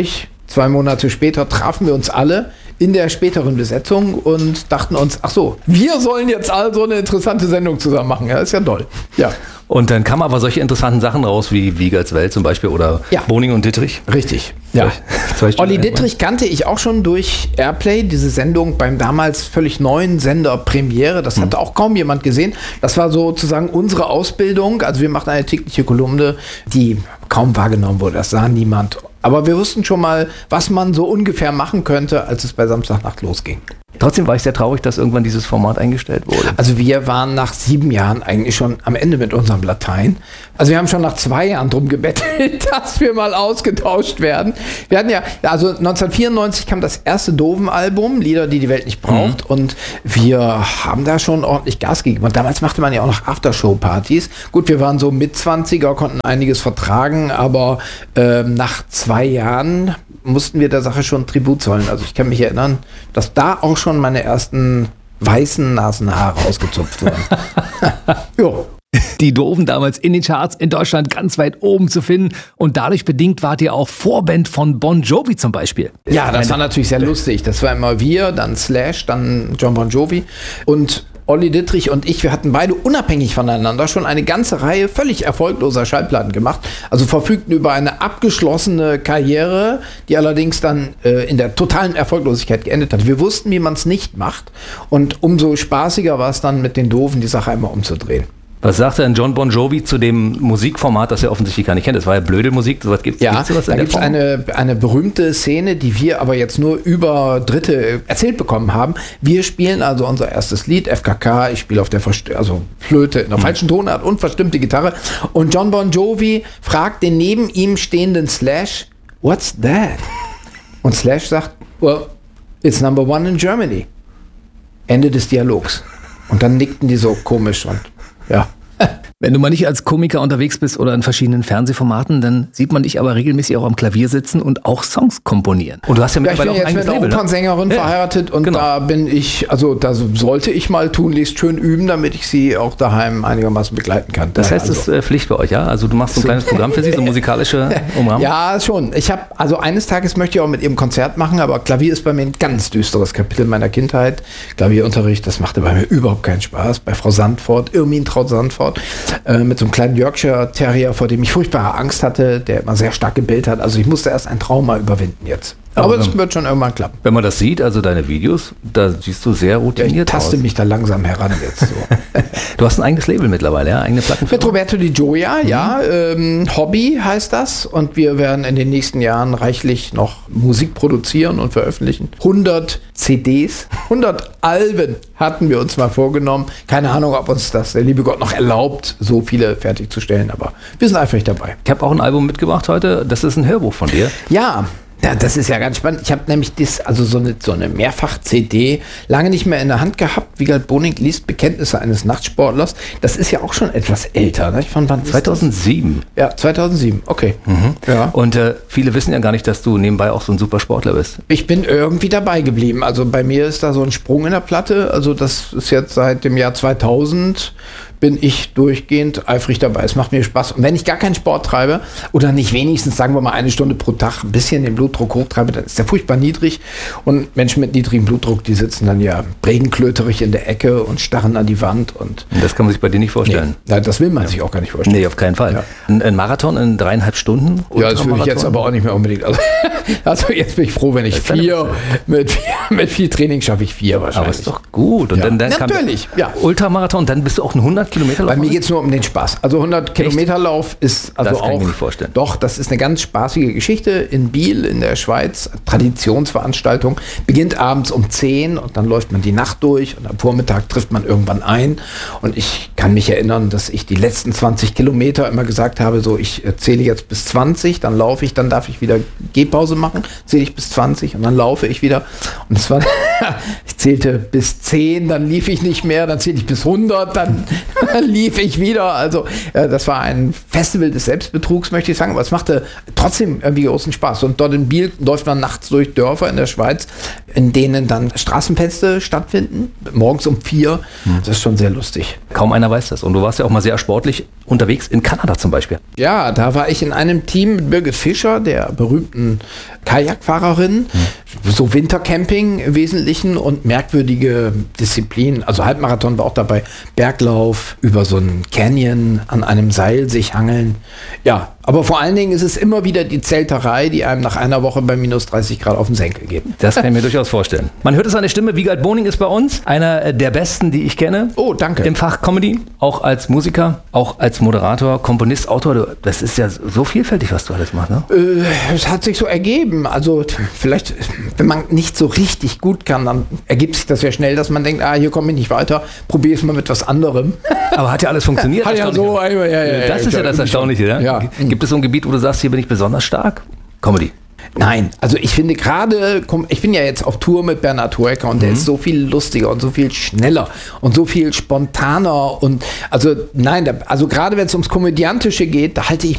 Speaker 10: Zwei Monate später trafen wir uns alle in der späteren Besetzung und dachten uns, ach so, wir sollen jetzt also eine interessante Sendung zusammen machen. Ja, ist ja toll. Ja.
Speaker 2: Und dann kamen aber solche interessanten Sachen raus, wie Wiegerts Welt zum Beispiel oder
Speaker 10: ja.
Speaker 2: Boning und Dittrich.
Speaker 10: Richtig. Ja. Olli Dittrich kannte ich auch schon durch Airplay, diese Sendung beim damals völlig neuen Sender Premiere. Das hatte auch kaum jemand gesehen. Das war sozusagen unsere Ausbildung. Also wir machten eine tägliche Kolumne, die kaum wahrgenommen wurde. Das sah niemand. Aber wir wussten schon mal, was man so ungefähr machen könnte, als es bei Samstagnacht losging.
Speaker 2: Trotzdem war ich sehr traurig, dass irgendwann dieses Format eingestellt wurde.
Speaker 10: Also wir waren nach sieben Jahren eigentlich schon am Ende mit unserem Latein. Also wir haben schon nach zwei Jahren drum gebettelt, dass wir mal ausgetauscht werden. Wir hatten ja, also neunzehnhundertvierundneunzig kam das erste Doofen-Album, Lieder, die die Welt nicht braucht. Mhm. Und wir haben da schon ordentlich Gas gegeben. Und damals machte man ja auch noch Aftershow-Partys. Gut, wir waren so Mitzwanziger, konnten einiges vertragen, aber äh, nach zwei Jahren mussten wir der Sache schon Tribut zollen. Also ich kann mich erinnern, dass da auch schon meine ersten weißen Nasenhaare ausgezupft wurden. Jo.
Speaker 2: Die Doofen damals in den Charts in Deutschland ganz weit oben zu finden und dadurch bedingt wart ihr auch Vorband von Bon Jovi zum Beispiel.
Speaker 10: Ja, das war natürlich sehr lustig. Das war immer wir, dann Slash, dann John Bon Jovi und Olli Dittrich und ich, wir hatten beide unabhängig voneinander schon eine ganze Reihe völlig erfolgloser Schallplatten gemacht. Also verfügten über eine abgeschlossene Karriere, die allerdings dann äh, in der totalen Erfolglosigkeit geendet hat. Wir wussten, wie man es nicht macht. Und umso spaßiger war es dann mit den Doofen, die Sache einmal umzudrehen.
Speaker 2: Was sagt denn John Bon Jovi zu dem Musikformat, das er offensichtlich gar nicht kennt? Das war ja Blödelmusik, sowas gibt's,
Speaker 10: ja,
Speaker 2: gibt's sowas
Speaker 10: da gibt es eine, eine berühmte Szene, die wir aber jetzt nur über Dritte erzählt bekommen haben. Wir spielen also unser erstes Lied, F K K, ich spiele auf der Verst- also Flöte in der hm. falschen Tonart und verstimmte Gitarre. Und John Bon Jovi fragt den neben ihm stehenden Slash, what's that? Und Slash sagt, well, it's number one in Germany. Ende des Dialogs. Und dann nickten die so komisch und ja.
Speaker 2: Wenn du mal nicht als Komiker unterwegs bist oder in verschiedenen Fernsehformaten, dann sieht man dich aber regelmäßig auch am Klavier sitzen und auch Songs komponieren. Und du hast ja mittlerweile
Speaker 10: ja, ich bin
Speaker 2: auch
Speaker 10: jetzt mit einer Opernsängerin
Speaker 2: ne?
Speaker 10: verheiratet ja, und genau. da bin ich, also da sollte ich mal tunlichst schön üben, damit ich sie auch daheim einigermaßen begleiten kann.
Speaker 2: Das heißt, es
Speaker 10: also.
Speaker 2: ist äh, Pflicht bei euch, ja? Also du machst so ein kleines Programm für sie, so musikalische Umrahmung?
Speaker 10: Ja, schon. Ich habe, also eines Tages möchte ich auch mit ihrem Konzert machen, aber Klavier ist bei mir ein ganz düsteres Kapitel meiner Kindheit. Klavierunterricht, das machte bei mir überhaupt keinen Spaß. Bei Frau Sandfort, Irmintraut Sandfort, äh, mit so einem kleinen Yorkshire Terrier, vor dem ich furchtbare Angst hatte, der immer sehr stark gebellt hat. Also ich musste erst ein Trauma überwinden jetzt. Aber es wird schon irgendwann klappen.
Speaker 2: Wenn man das sieht, also deine Videos, da siehst du sehr routiniert
Speaker 10: ja, ich taste aus. mich da langsam heran jetzt. So.
Speaker 2: Du hast ein eigenes Label mittlerweile, ja? Eigene Plattenfirma?
Speaker 10: Mit Roberto Di Gioia, mhm. ja. Ähm, Hobby heißt das. Und wir werden in den nächsten Jahren reichlich noch Musik produzieren und veröffentlichen. hundert C Ds, hundert Alben hatten wir uns mal vorgenommen. Keine Ahnung, ob uns das der liebe Gott noch erlaubt, so viele fertigzustellen. Aber wir sind eifrig dabei.
Speaker 2: Ich habe auch ein Album mitgebracht heute. Das ist ein Hörbuch von dir.
Speaker 10: Ja. Ja, das ist ja ganz spannend. Ich habe nämlich das, also so eine, so eine Mehrfach-C D lange nicht mehr in der Hand gehabt. Wiegald Boning liest Bekenntnisse eines Nachtsportlers. Das ist ja auch schon etwas älter. Ne? Von wann
Speaker 2: zweitausendsieben.
Speaker 10: Ja, zweitausendsieben, okay.
Speaker 2: Mhm. Ja. Und äh, viele wissen ja gar nicht, dass du nebenbei auch so ein super Sportler bist.
Speaker 10: Ich bin irgendwie dabei geblieben. Also bei mir ist da so ein Sprung in der Platte. Also das ist jetzt seit dem Jahr zweitausend bin ich durchgehend eifrig dabei. Es macht mir Spaß. Und wenn ich gar keinen Sport treibe oder nicht wenigstens, sagen wir mal, eine Stunde pro Tag ein bisschen den Blutdruck hochtreibe, dann ist der furchtbar niedrig. Und Menschen mit niedrigem Blutdruck, die sitzen dann ja regenklöterig in der Ecke und starren an die Wand. Und
Speaker 2: das kann man sich bei dir nicht vorstellen.
Speaker 10: Nee, das will man ja. sich auch gar nicht vorstellen.
Speaker 2: Nee, auf keinen Fall. Ja. Ein, ein Marathon in dreieinhalb Stunden?
Speaker 10: Ja, das will ich jetzt aber auch nicht mehr unbedingt. Also, also jetzt bin ich froh, wenn ich vier, mit, mit viel Training schaffe ich vier wahrscheinlich.
Speaker 2: Aber ist doch gut. Und
Speaker 10: ja.
Speaker 2: dann, dann
Speaker 10: Natürlich, ja.
Speaker 2: Ultramarathon, dann bist du auch ein hundert Kilometer Lauf.
Speaker 10: Bei mir geht es nur um den Spaß. Also hundert Kilometer Lauf ist also
Speaker 2: das kann
Speaker 10: auch.
Speaker 2: Ich mir nicht vorstellen.
Speaker 10: Doch, das ist eine ganz spaßige Geschichte in Biel in der Schweiz. Traditionsveranstaltung. Beginnt abends um zehn und dann läuft man die Nacht durch und am Vormittag trifft man irgendwann ein. Und ich kann mich erinnern, dass ich die letzten zwanzig Kilometer immer gesagt habe, so ich zähle jetzt bis zwanzig, dann laufe ich, dann darf ich wieder Gehpause machen, zähle ich bis zwanzig und dann laufe ich wieder. Und es war, ich zählte bis zehn, dann lief ich nicht mehr, dann zählte ich bis hundert, dann lief ich wieder. Also äh, das war ein Festival des Selbstbetrugs, möchte ich sagen, aber es machte trotzdem irgendwie großen Spaß. Und dort in Biel läuft man nachts durch Dörfer in der Schweiz, in denen dann Straßenfeste stattfinden, morgens um vier. Das ist schon sehr lustig.
Speaker 2: Kaum einer weiß das. Und du warst ja auch mal sehr sportlich unterwegs in Kanada zum Beispiel.
Speaker 10: Ja, da war ich in einem Team mit Birgit Fischer, der berühmten Kajakfahrerin, hm. so Wintercamping im Wesentlichen und merkwürdige Disziplinen. Also Halbmarathon war auch dabei, Berglauf, über so einen Canyon an einem Seil sich hangeln. Ja, aber vor allen Dingen ist es immer wieder die Zelterei, die einem nach einer Woche bei minus dreißig Grad auf den Senkel geht.
Speaker 2: Das kann ich mir durchaus vorstellen. Man hört es an der Stimme, Wiegald Boning ist bei uns, einer der besten, die ich kenne.
Speaker 10: Oh, danke.
Speaker 2: Im Fach Comedy, auch als Musiker, auch als Moderator, Komponist, Autor. Das ist ja so vielfältig, was du alles machst, ne?
Speaker 10: Äh, es hat sich so ergeben. Also vielleicht, wenn man nicht so richtig gut kann, dann ergibt sich das ja schnell, dass man denkt, ah, hier komme ich nicht weiter, probiere es mal mit was anderem.
Speaker 2: Aber hat ja alles funktioniert.
Speaker 10: Hat ja so, ja, ja, ja,
Speaker 2: das ist ja das Erstaunliche, ja?
Speaker 10: Ja.
Speaker 2: Gibt es so ein Gebiet, wo du sagst, hier bin ich besonders stark? Comedy.
Speaker 10: Nein, also ich finde gerade, ich bin ja jetzt auf Tour mit Bernhard Hoeker und mhm. der ist so viel lustiger und so viel schneller und so viel spontaner und also nein, da, also gerade wenn es ums Komödiantische geht, da halte ich